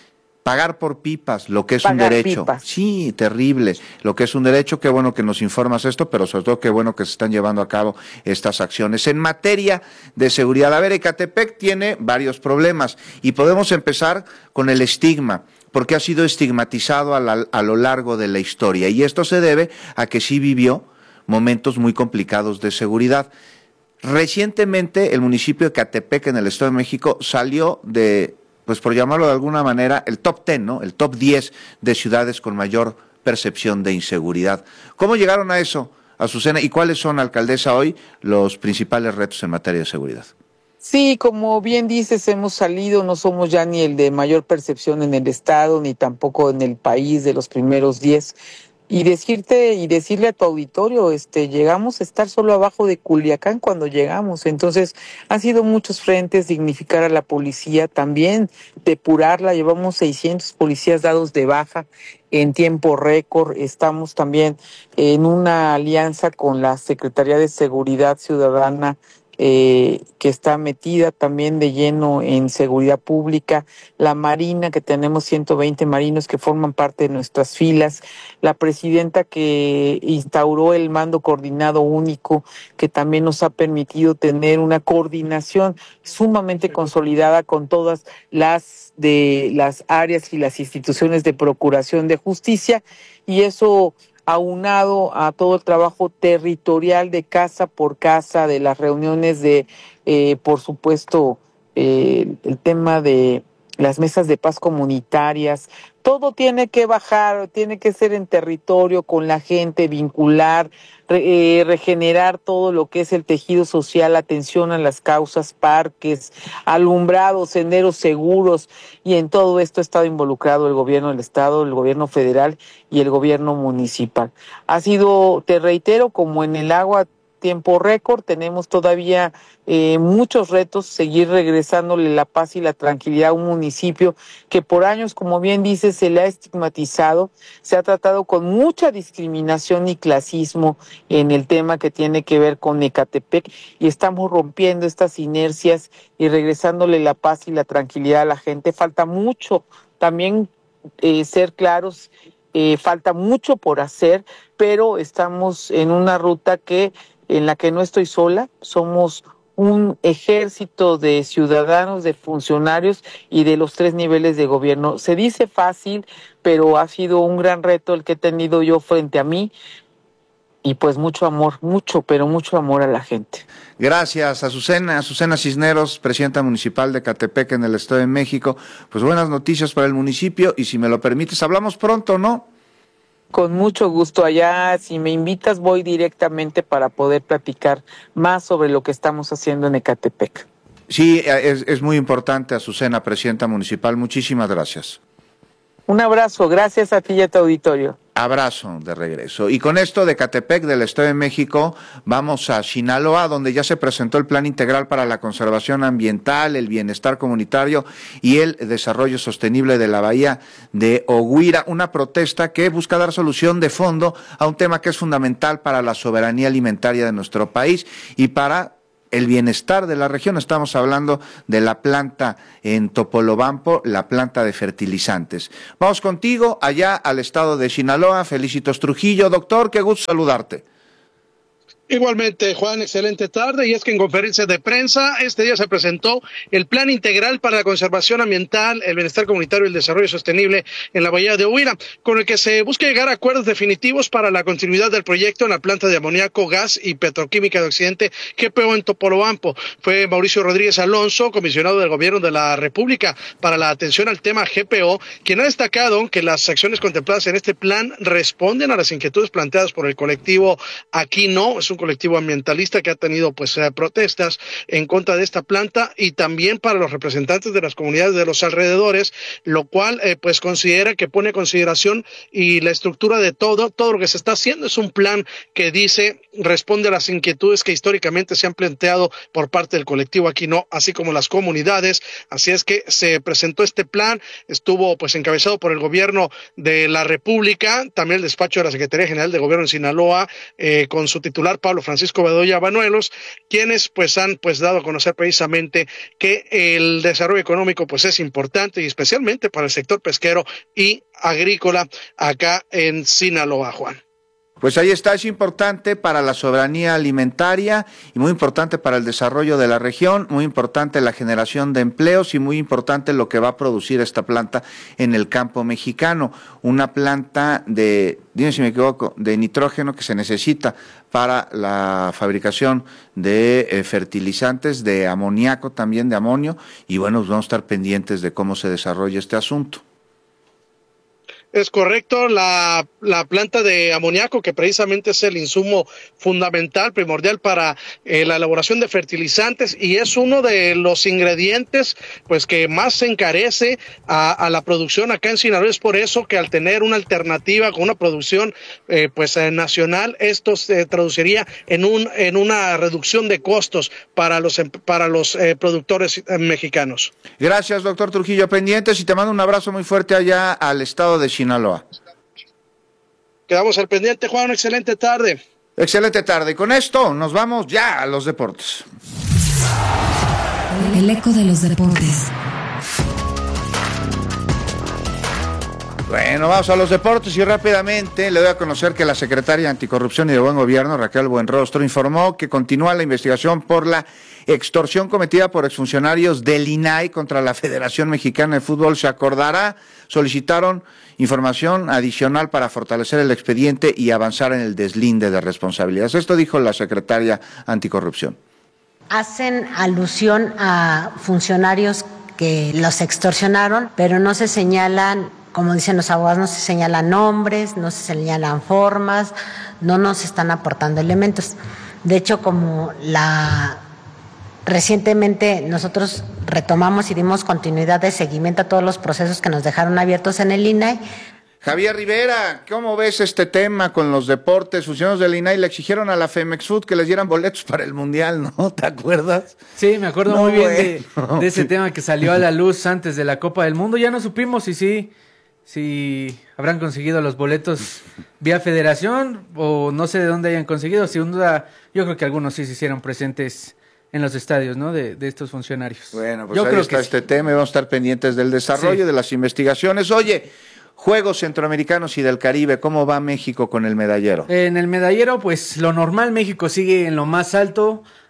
pagar por pipas, lo que es Pagar un derecho. pipas. Sí, terrible. Lo que es un derecho, qué bueno que nos informas esto, pero sobre todo qué bueno que se están llevando a cabo estas acciones. En materia de seguridad, a ver, Ecatepec tiene varios problemas y podemos empezar con el estigma, porque ha sido estigmatizado a, la, a lo largo de la historia, y esto se debe a que sí vivió momentos muy complicados de seguridad. Recientemente el municipio de Ecatepec en el Estado de México salió de, pues por llamarlo de alguna manera, el top ten, ¿no? El top diez de ciudades con mayor percepción de inseguridad. ¿Cómo llegaron a eso, Azucena? ¿Y cuáles son, alcaldesa, hoy los principales retos en materia de seguridad? Sí, como bien dices, hemos salido, no somos ya ni el de mayor percepción en el estado, ni tampoco en el país de los primeros diez. Y decirte y decirle a tu auditorio, este, llegamos a estar solo abajo de Culiacán cuando llegamos. Entonces, han sido muchos frentes, dignificar a la policía, también depurarla. Llevamos seiscientos policías dados de baja en tiempo récord. Estamos también en una alianza con la Secretaría de Seguridad Ciudadana, Eh, que está metida también de lleno en seguridad pública, la Marina, que tenemos ciento veinte marinos que forman parte de nuestras filas, la presidenta que instauró el mando coordinado único, que también nos ha permitido tener una coordinación sumamente consolidada con todas las de las áreas y las instituciones de procuración de justicia, y eso aunado a todo el trabajo territorial de casa por casa, de las reuniones de, eh, por supuesto, eh, el tema de las mesas de paz comunitarias. Todo tiene que bajar, tiene que ser en territorio, con la gente, vincular, re, eh, regenerar todo lo que es el tejido social, atención a las causas, parques, alumbrados, senderos seguros, y en todo esto ha estado involucrado el gobierno del estado, el gobierno federal y el gobierno municipal. Ha sido, te reitero, como en el agua, tiempo récord, tenemos todavía eh, muchos retos, seguir regresándole la paz y la tranquilidad a un municipio que por años, como bien dices, se le ha estigmatizado, se ha tratado con mucha discriminación y clasismo en el tema que tiene que ver con Ecatepec, y estamos rompiendo estas inercias y regresándole la paz y la tranquilidad a la gente. Falta mucho también eh, ser claros, eh, falta mucho por hacer, pero estamos en una ruta que en la que no estoy sola, somos un ejército de ciudadanos, de funcionarios y de los tres niveles de gobierno. Se dice fácil, pero ha sido un gran reto el que he tenido yo frente a mí, y pues mucho amor, mucho, pero mucho amor a la gente. Gracias, Azucena, Azucena Cisneros, presidenta municipal de Ecatepec en el Estado de México. Pues buenas noticias para el municipio, y si me lo permites, hablamos pronto, ¿no? Con mucho gusto allá, si me invitas voy directamente para poder platicar más sobre lo que estamos haciendo en Ecatepec. Sí, es, es muy importante, Azucena, presidenta municipal, muchísimas gracias. Un abrazo, gracias a ti y a tu auditorio. Abrazo de regreso. Y con esto de Ecatepec, del Estado de México, vamos a Sinaloa, donde ya se presentó el Plan Integral para la Conservación Ambiental, el Bienestar Comunitario y el Desarrollo Sostenible de la Bahía de Oguira, una protesta que busca dar solución de fondo a un tema que es fundamental para la soberanía alimentaria de nuestro país y para el bienestar de la región. Estamos hablando de la planta en Topolobampo, la planta de fertilizantes. Vamos contigo allá al estado de Sinaloa. Felicitos Trujillo. Doctor, qué gusto saludarte. Igualmente, Juan, excelente tarde. Y es que en conferencia de prensa este día se presentó el Plan Integral para la Conservación Ambiental, el Bienestar Comunitario y el Desarrollo Sostenible en la Bahía de Oguira, con el que se busca llegar a acuerdos definitivos para la continuidad del proyecto en la planta de amoníaco, gas y petroquímica de Occidente G P O en Topolobampo. Fue Mauricio Rodríguez Alonso, comisionado del Gobierno de la República para la atención al tema G P O, quien ha destacado que las acciones contempladas en este plan responden a las inquietudes planteadas por el colectivo Aquí No. Es un colectivo ambientalista que ha tenido pues eh, protestas en contra de esta planta y también para los representantes de las comunidades de los alrededores, lo cual eh, pues considera que pone en consideración y la estructura de todo, todo lo que se está haciendo es un plan que dice responde a las inquietudes que históricamente se han planteado por parte del colectivo Aquí No, así como las comunidades. Así es que se presentó este plan, estuvo pues encabezado por el gobierno de la República, también el despacho de la Secretaría General de Gobierno en Sinaloa, eh, con su titular Pablo Francisco Bedoya Banuelos, quienes pues han pues dado a conocer precisamente que el desarrollo económico pues es importante y especialmente para el sector pesquero y agrícola acá en Sinaloa, Juan. Pues ahí está, es importante para la soberanía alimentaria y muy importante para el desarrollo de la región, muy importante la generación de empleos y muy importante lo que va a producir esta planta en el campo mexicano. Una planta de, dime si me equivoco, de nitrógeno que se necesita para la fabricación de eh, fertilizantes, de amoníaco, también de amonio, y bueno, pues vamos a estar pendientes de cómo se desarrolla este asunto. Es correcto, la, la planta de amoníaco, que precisamente es el insumo fundamental, primordial para eh, la elaboración de fertilizantes y es uno de los ingredientes pues que más se encarece a, a la producción acá en Sinaloa. Es por eso que al tener una alternativa con una producción eh, pues eh, nacional, esto se traduciría en un en una reducción de costos para los para los eh, productores eh, mexicanos. Gracias, doctor Trujillo. Pendientes y te mando un abrazo muy fuerte allá al estado de Sinaloa. Sinaloa. Quedamos al pendiente, Juan, excelente tarde. Excelente tarde. Y con esto nos vamos ya a los deportes. El eco de los deportes. Bueno, vamos a los deportes y rápidamente le doy a conocer que la secretaria Anticorrupción y de Buen Gobierno, Raquel Buenrostro, informó que continúa la investigación por la extorsión cometida por exfuncionarios del I N A I contra la Federación Mexicana de Fútbol. Se acordará, solicitaron información adicional para fortalecer el expediente y avanzar en el deslinde de responsabilidades. Esto dijo la secretaria Anticorrupción. Hacen alusión a funcionarios que los extorsionaron, pero no se señalan, como dicen los abogados, no se señalan nombres, no se señalan formas, no nos están aportando elementos. De hecho, como la recientemente nosotros retomamos y dimos continuidad de seguimiento a todos los procesos que nos dejaron abiertos en el I N A I. Javier Rivera, ¿cómo ves este tema con los deportes? Funcionarios del I N A I le exigieron a la Femex Food que les dieran boletos para el Mundial, ¿no? ¿Te acuerdas? Sí, me acuerdo no, muy bien bueno. de, de ese sí. tema que salió a la luz antes de la Copa del Mundo. Ya no supimos si sí, si habrán conseguido los boletos vía federación o no sé de dónde hayan conseguido. Sin duda, yo creo que algunos sí se hicieron presentes en los estadios, ¿no? De, de estos funcionarios. Bueno, pues yo ahí creo está que este sí. tema y vamos a estar pendientes del desarrollo, sí. de las investigaciones. Oye, Juegos Centroamericanos y del Caribe, ¿cómo va México con el medallero? En el medallero, pues lo normal, México sigue en lo más alto,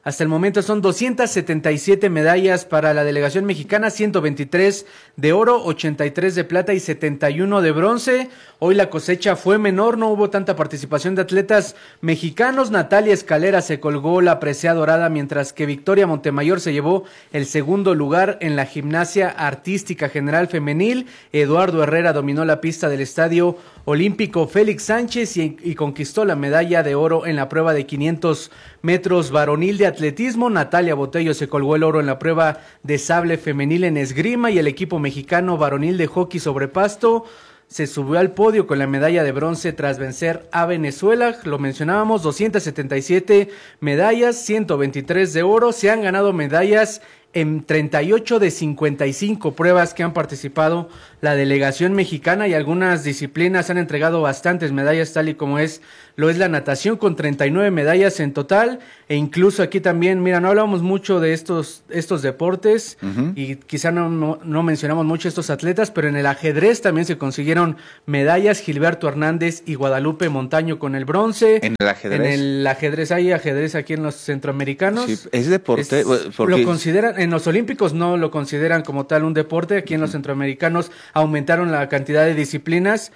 Hasta el momento son doscientas setenta y siete medallas para la delegación mexicana, ciento veintitrés de oro, ochenta y tres de plata y setenta y uno de bronce. Hoy la cosecha fue menor, no hubo tanta participación de atletas mexicanos. Natalia Escalera se colgó la presea dorada, mientras que Victoria Montemayor se llevó el segundo lugar en la gimnasia artística general femenil. Eduardo Herrera dominó la pista del Estadio Olímpico Félix Sánchez y, y conquistó la medalla de oro en la prueba de quinientos metros varonil de atletismo. Natalia Botello se colgó el oro en la prueba de sable femenil en esgrima, y el equipo mexicano varonil de hockey sobre pasto se subió al podio con la medalla de bronce tras vencer a Venezuela. Lo mencionábamos, doscientas setenta y siete medallas, ciento veintitrés de oro. Se han ganado medallas en treinta y ocho de cincuenta y cinco pruebas que han participado la delegación mexicana, y algunas disciplinas han entregado bastantes medallas, tal y como es lo es la natación, con treinta y nueve medallas en total. E incluso aquí también, mira, no hablamos mucho de estos estos deportes, uh-huh. y quizá no, no, no mencionamos mucho estos atletas, pero en el ajedrez también se consiguieron medallas. Gilberto Hernández y Guadalupe Montaño con el bronce. En el ajedrez. En el ajedrez, hay ajedrez aquí en los centroamericanos. Sí, es deporte. Es, porque... Lo consideran, en los olímpicos no lo consideran como tal un deporte. Aquí en los centroamericanos aumentaron la cantidad de disciplinas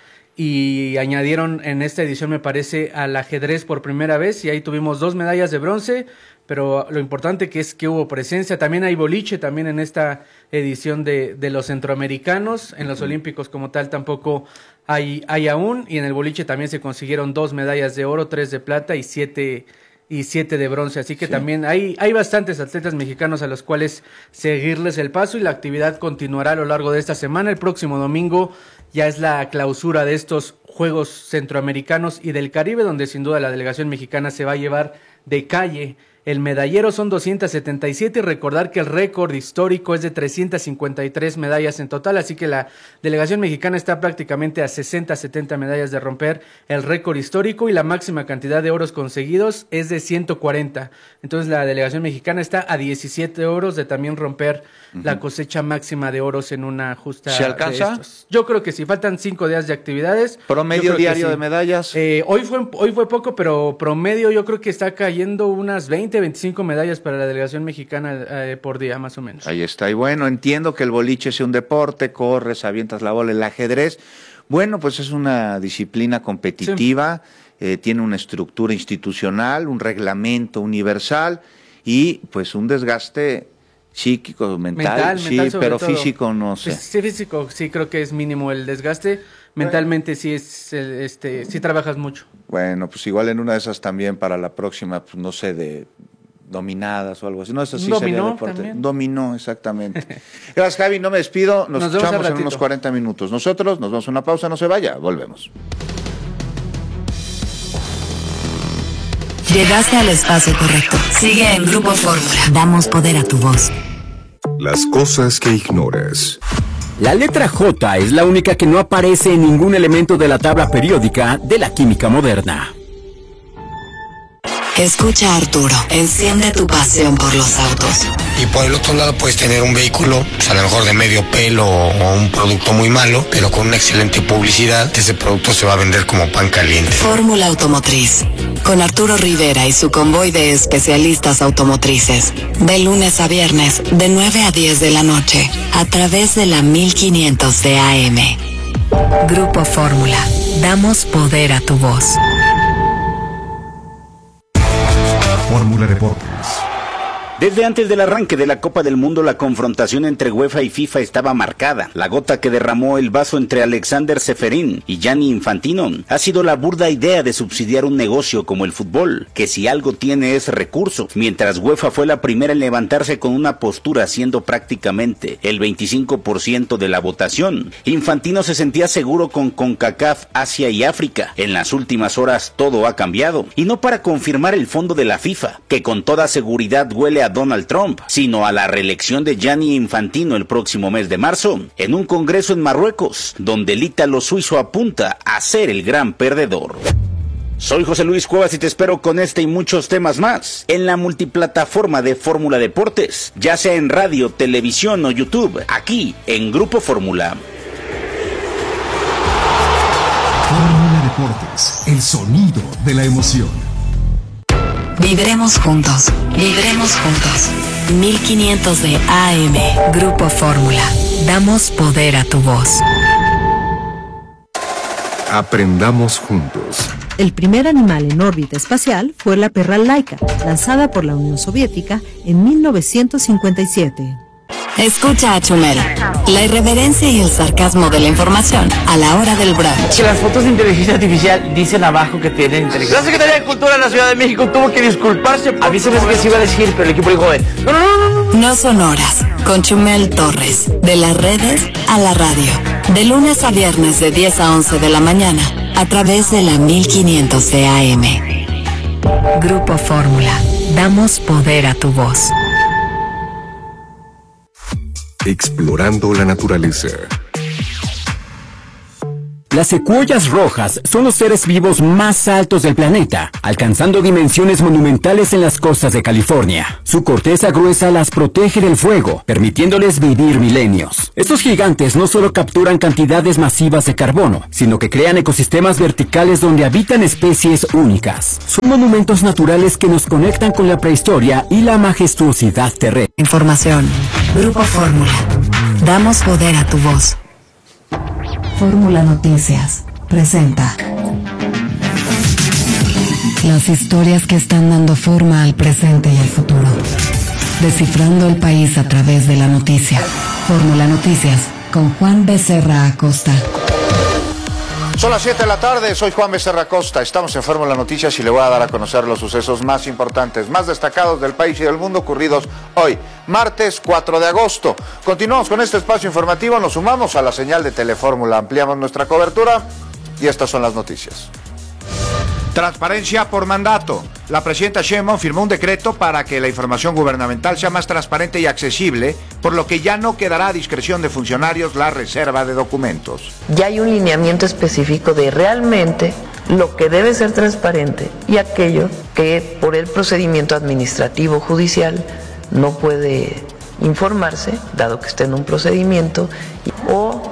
y añadieron en esta edición, me parece, al ajedrez por primera vez, y ahí tuvimos dos medallas de bronce, pero lo importante que es que hubo presencia. También hay boliche también en esta edición de, de los centroamericanos. En los olímpicos como tal tampoco hay, hay aún, y en el boliche también se consiguieron dos medallas de oro, tres de plata y siete y siete de bronce, así que sí. También hay, hay bastantes atletas mexicanos a los cuales seguirles el paso, y la actividad continuará a lo largo de esta semana. El próximo domingo ya es la clausura de estos Juegos Centroamericanos y del Caribe, donde sin duda la delegación mexicana se va a llevar de calle el medallero. Son doscientas setenta y siete, y recordar que el récord histórico es de trescientas cincuenta y tres medallas en total, así que la delegación mexicana está prácticamente a sesenta, setenta medallas de romper el récord histórico, y la máxima cantidad de oros conseguidos es de ciento cuarenta. Entonces la delegación mexicana está a diecisiete oros de también romper uh-huh. la cosecha máxima de oros en una justa. ¿Se alcanza? De estos. Yo creo que sí, faltan cinco días de actividades. ¿Promedio diario sí. de medallas? Eh, hoy fue hoy fue poco, pero promedio yo creo que está cayendo unas veinte, veinticinco medallas para la delegación mexicana eh, por día, más o menos. Ahí está. Y bueno, entiendo que el boliche es un deporte, corres, avientas la bola. El ajedrez, bueno, pues es una disciplina competitiva, sí. eh, tiene una estructura institucional, un reglamento universal y pues un desgaste psíquico, mental, mental sí, mental pero todo. Físico no sé. Sí, físico sí creo que es mínimo el desgaste. Mentalmente sí es este sí trabajas mucho. Bueno, pues igual en una de esas también para la próxima, pues no sé, de dominadas o algo así. No, eso sí sería deporte. También. Dominó, exactamente. Gracias, Javi, no me despido. Nos, nos escuchamos en unos cuarenta minutos. Nosotros nos vamos a una pausa, no se vaya, volvemos. Llegaste al espacio correcto. Sigue en Grupo Fórmula. Damos poder a tu voz. Las cosas que ignoras. La letra J es la única que no aparece en ningún elemento de la tabla periódica de la química moderna. Escucha, Arturo, enciende tu pasión por los autos. Y por el otro lado puedes tener un vehículo, pues a lo mejor de medio pelo o un producto muy malo, pero con una excelente publicidad, ese producto se va a vender como pan caliente. Fórmula Automotriz, con Arturo Rivera y su convoy de especialistas automotrices. De lunes a viernes, de nueve a diez de la noche, a través de la mil quinientos de A M. Grupo Fórmula, damos poder a tu voz. Fórmula Deportes. Desde antes del arranque de la Copa del Mundo, la confrontación entre UEFA y FIFA estaba marcada. La gota que derramó el vaso entre Alexander Ceferín y Gianni Infantino ha sido la burda idea de subsidiar un negocio como el fútbol, que si algo tiene es recurso, mientras UEFA fue la primera en levantarse con una postura siendo prácticamente el veinticinco por ciento de la votación. Infantino se sentía seguro con CONCACAF, Asia y África. En las últimas horas todo ha cambiado, y no para confirmar el fondo de la FIFA, que con toda seguridad huele a Donald Trump, sino a la reelección de Gianni Infantino el próximo mes de marzo, en un congreso en Marruecos, donde el ítalo suizo apunta a ser el gran perdedor. Soy José Luis Cuevas y te espero con este y muchos temas más en la multiplataforma de Fórmula Deportes, ya sea en radio, televisión o YouTube, aquí en Grupo Fórmula. Fórmula Deportes, el sonido de la emoción. Vibremos juntos, vibremos juntos. mil quinientos de A M, Grupo Fórmula. Damos poder a tu voz. Aprendamos juntos. El primer animal en órbita espacial fue la perra Laika, lanzada por la Unión Soviética en mil novecientos cincuenta y siete. Escucha a Chumel, la irreverencia y el sarcasmo de la información a la hora del brunch. Que las fotos de inteligencia artificial dicen abajo que tienen inteligencia. La Secretaría de Cultura de la Ciudad de México tuvo que disculparse. A mí se me hace que se iba a decir, pero el equipo dijo, no, no, no, no. No son horas, con Chumel Torres, de las redes a la radio. De lunes a viernes de diez a once de la mañana, a través de la mil quinientos de A M. Grupo Fórmula, damos poder a tu voz. Explorando la naturaleza. Las secuoyas rojas son los seres vivos más altos del planeta, alcanzando dimensiones monumentales en las costas de California. Su corteza gruesa las protege del fuego, permitiéndoles vivir milenios. Estos gigantes no solo capturan cantidades masivas de carbono, sino que crean ecosistemas verticales donde habitan especies únicas. Son monumentos naturales que nos conectan con la prehistoria y la majestuosidad terrestre. Información. Grupo Fórmula. Damos poder a tu voz. Fórmula Noticias presenta las historias que están dando forma al presente y al futuro. Descifrando el país a través de la noticia. Fórmula Noticias con Juan Becerra Acosta. Son las siete de la tarde, soy Juan Becerra Acosta, estamos en Fórmula Noticias y le voy a dar a conocer los sucesos más importantes, más destacados del país y del mundo ocurridos hoy, martes cuatro de agosto. Continuamos con este espacio informativo, nos sumamos a la señal de Telefórmula, ampliamos nuestra cobertura y estas son las noticias. Transparencia por mandato. La presidenta Sheinbaum firmó un decreto para que la información gubernamental sea más transparente y accesible, por lo que ya no quedará a discreción de funcionarios la reserva de documentos. Ya hay un lineamiento específico de realmente lo que debe ser transparente y aquello que por el procedimiento administrativo judicial no puede informarse, dado que esté en un procedimiento, o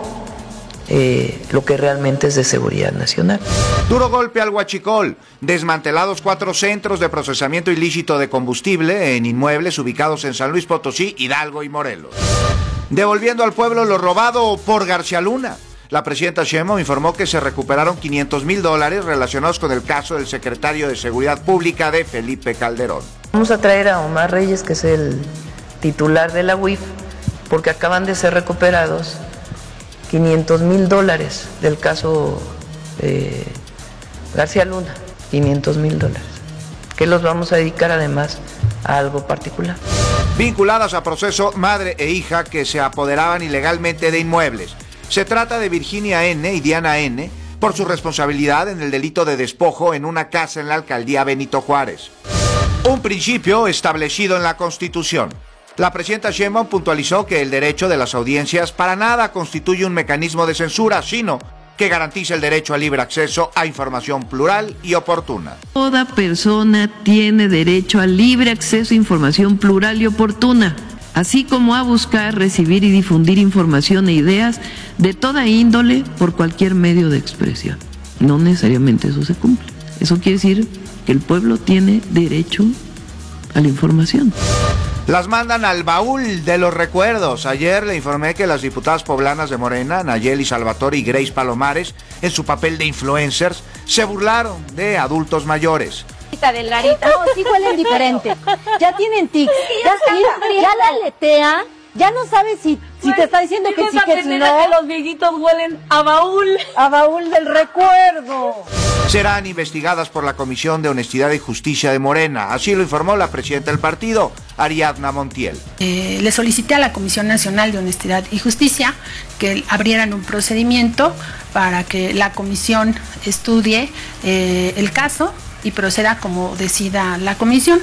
Eh, lo que realmente es de seguridad nacional. Duro golpe al huachicol. Desmantelados cuatro centros de procesamiento ilícito de combustible en inmuebles ubicados en San Luis Potosí, Hidalgo y Morelos. Devolviendo al pueblo lo robado por García Luna. La presidenta Sheinbaum informó que se recuperaron quinientos mil dólares relacionados con el caso del secretario de Seguridad Pública de Felipe Calderón. Vamos a traer a Omar Reyes, que es el titular de la U I F, porque acaban de ser recuperados quinientos mil dólares del caso eh, García Luna, quinientos mil dólares, que los vamos a dedicar además a algo particular. Vinculadas a proceso madre e hija que se apoderaban ilegalmente de inmuebles. Se trata de Virginia N. y Diana N. por su responsabilidad en el delito de despojo en una casa en la alcaldía Benito Juárez. Un principio establecido en la Constitución. La presidenta Sheinbaum puntualizó que el derecho de las audiencias para nada constituye un mecanismo de censura, sino que garantiza el derecho al libre acceso a información plural y oportuna. Toda persona tiene derecho al libre acceso a información plural y oportuna, así como a buscar, recibir y difundir información e ideas de toda índole por cualquier medio de expresión. No necesariamente eso se cumple. Eso quiere decir que el pueblo tiene derecho a la información. Las mandan al baúl de los recuerdos. Ayer le informé que las diputadas poblanas de Morena, Nayeli Salvatore y Grace Palomares, en su papel de influencers, se burlaron de adultos mayores. Delgarita. No, sí huelen diferente. Ya tienen tics. Ya, ya, ya la aletea. Ya no sabes si, si te está diciendo que sí, que si no. Que los viejitos huelen a baúl. A baúl del recuerdo. Serán investigadas por la Comisión de Honestidad y Justicia de Morena. Así lo informó la presidenta del partido, Ariadna Montiel. Eh, le solicité a la Comisión Nacional de Honestidad y Justicia que abrieran un procedimiento para que la comisión estudie eh, el caso y proceda como decida la comisión.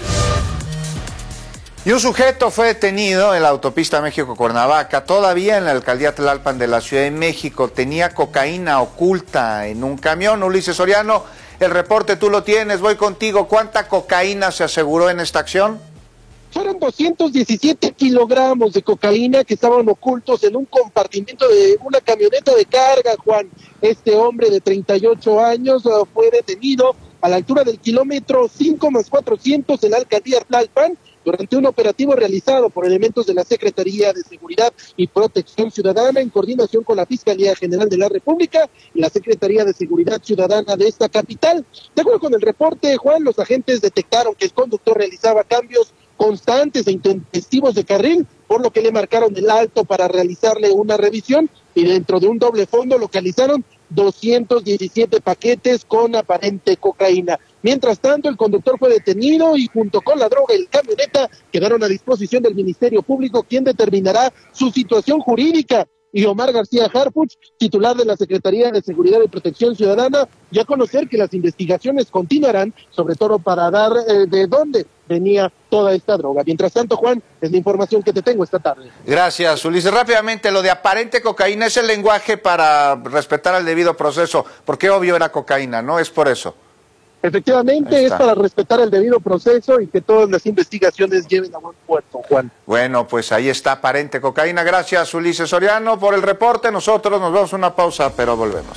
Y un sujeto fue detenido en la autopista México-Cuernavaca, todavía en la alcaldía Tlalpan de la Ciudad de México. Tenía cocaína oculta en un camión. Ulises Soriano, el reporte tú lo tienes, voy contigo. ¿Cuánta cocaína se aseguró en esta acción? Fueron doscientos diecisiete kilogramos de cocaína que estaban ocultos en un compartimiento de una camioneta de carga, Juan. Este hombre de treinta y ocho años fue detenido a la altura del kilómetro cinco más cuatrocientos en la alcaldía Tlalpan, durante un operativo realizado por elementos de la Secretaría de Seguridad y Protección Ciudadana en coordinación con la Fiscalía General de la República y la Secretaría de Seguridad Ciudadana de esta capital. De acuerdo con el reporte, Juan, los agentes detectaron que el conductor realizaba cambios constantes e intempestivos de carril, por lo que le marcaron el alto para realizarle una revisión y dentro de un doble fondo localizaron doscientos diecisiete paquetes con aparente cocaína. Mientras tanto, el conductor fue detenido y junto con la droga y el camioneta quedaron a disposición del Ministerio Público, quien determinará su situación jurídica. Y Omar García Harfuch, titular de la Secretaría de Seguridad y Protección Ciudadana, ya a conocer que las investigaciones continuarán, sobre todo para dar eh, de dónde venía toda esta droga. Mientras tanto, Juan, es la información que te tengo esta tarde. Gracias, Ulises. Rápidamente, lo de aparente cocaína es el lenguaje para respetar el debido proceso, porque obvio era cocaína, ¿no? Es por eso. Efectivamente, es para respetar el debido proceso y que todas las investigaciones lleven a buen puerto, Juan. Bueno, pues ahí está aparente cocaína. Gracias, Ulises Soriano, por el reporte. Nosotros nos vamos a una pausa, pero volvemos.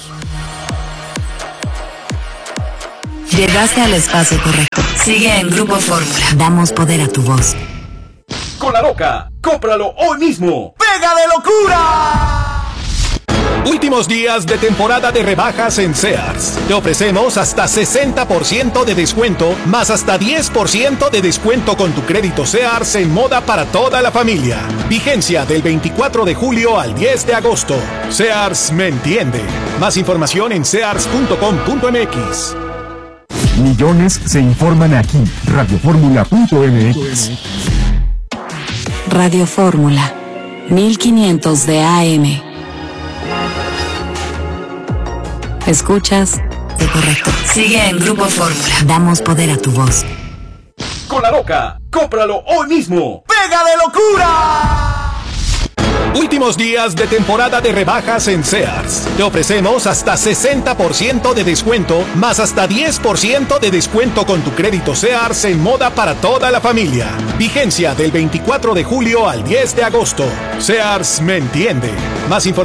Llegaste al espacio correcto. Sigue en Grupo Fórmula. Damos poder a tu voz. Con la loca, cómpralo hoy mismo. ¡Pega de locura! Últimos días de temporada de rebajas en Sears. Te ofrecemos hasta sesenta por ciento de descuento, más hasta diez por ciento de descuento con tu crédito Sears en moda para toda la familia. Vigencia del veinticuatro de julio al diez de agosto. Sears me entiende. Más información en sears punto com punto m x. Millones se informan aquí. radio fórmula punto m x. Radio Fórmula, mil quinientos de A M. Escuchas de correcto. Sigue en Grupo Fórmula. Damos poder a tu voz. Con la loca, cómpralo hoy mismo. ¡Pega de locura! Últimos días de temporada de rebajas en Sears. Te ofrecemos hasta sesenta por ciento de descuento, más hasta diez por ciento de descuento con tu crédito Sears en moda para toda la familia. Vigencia del veinticuatro de julio al diez de agosto. Sears me entiende. Más información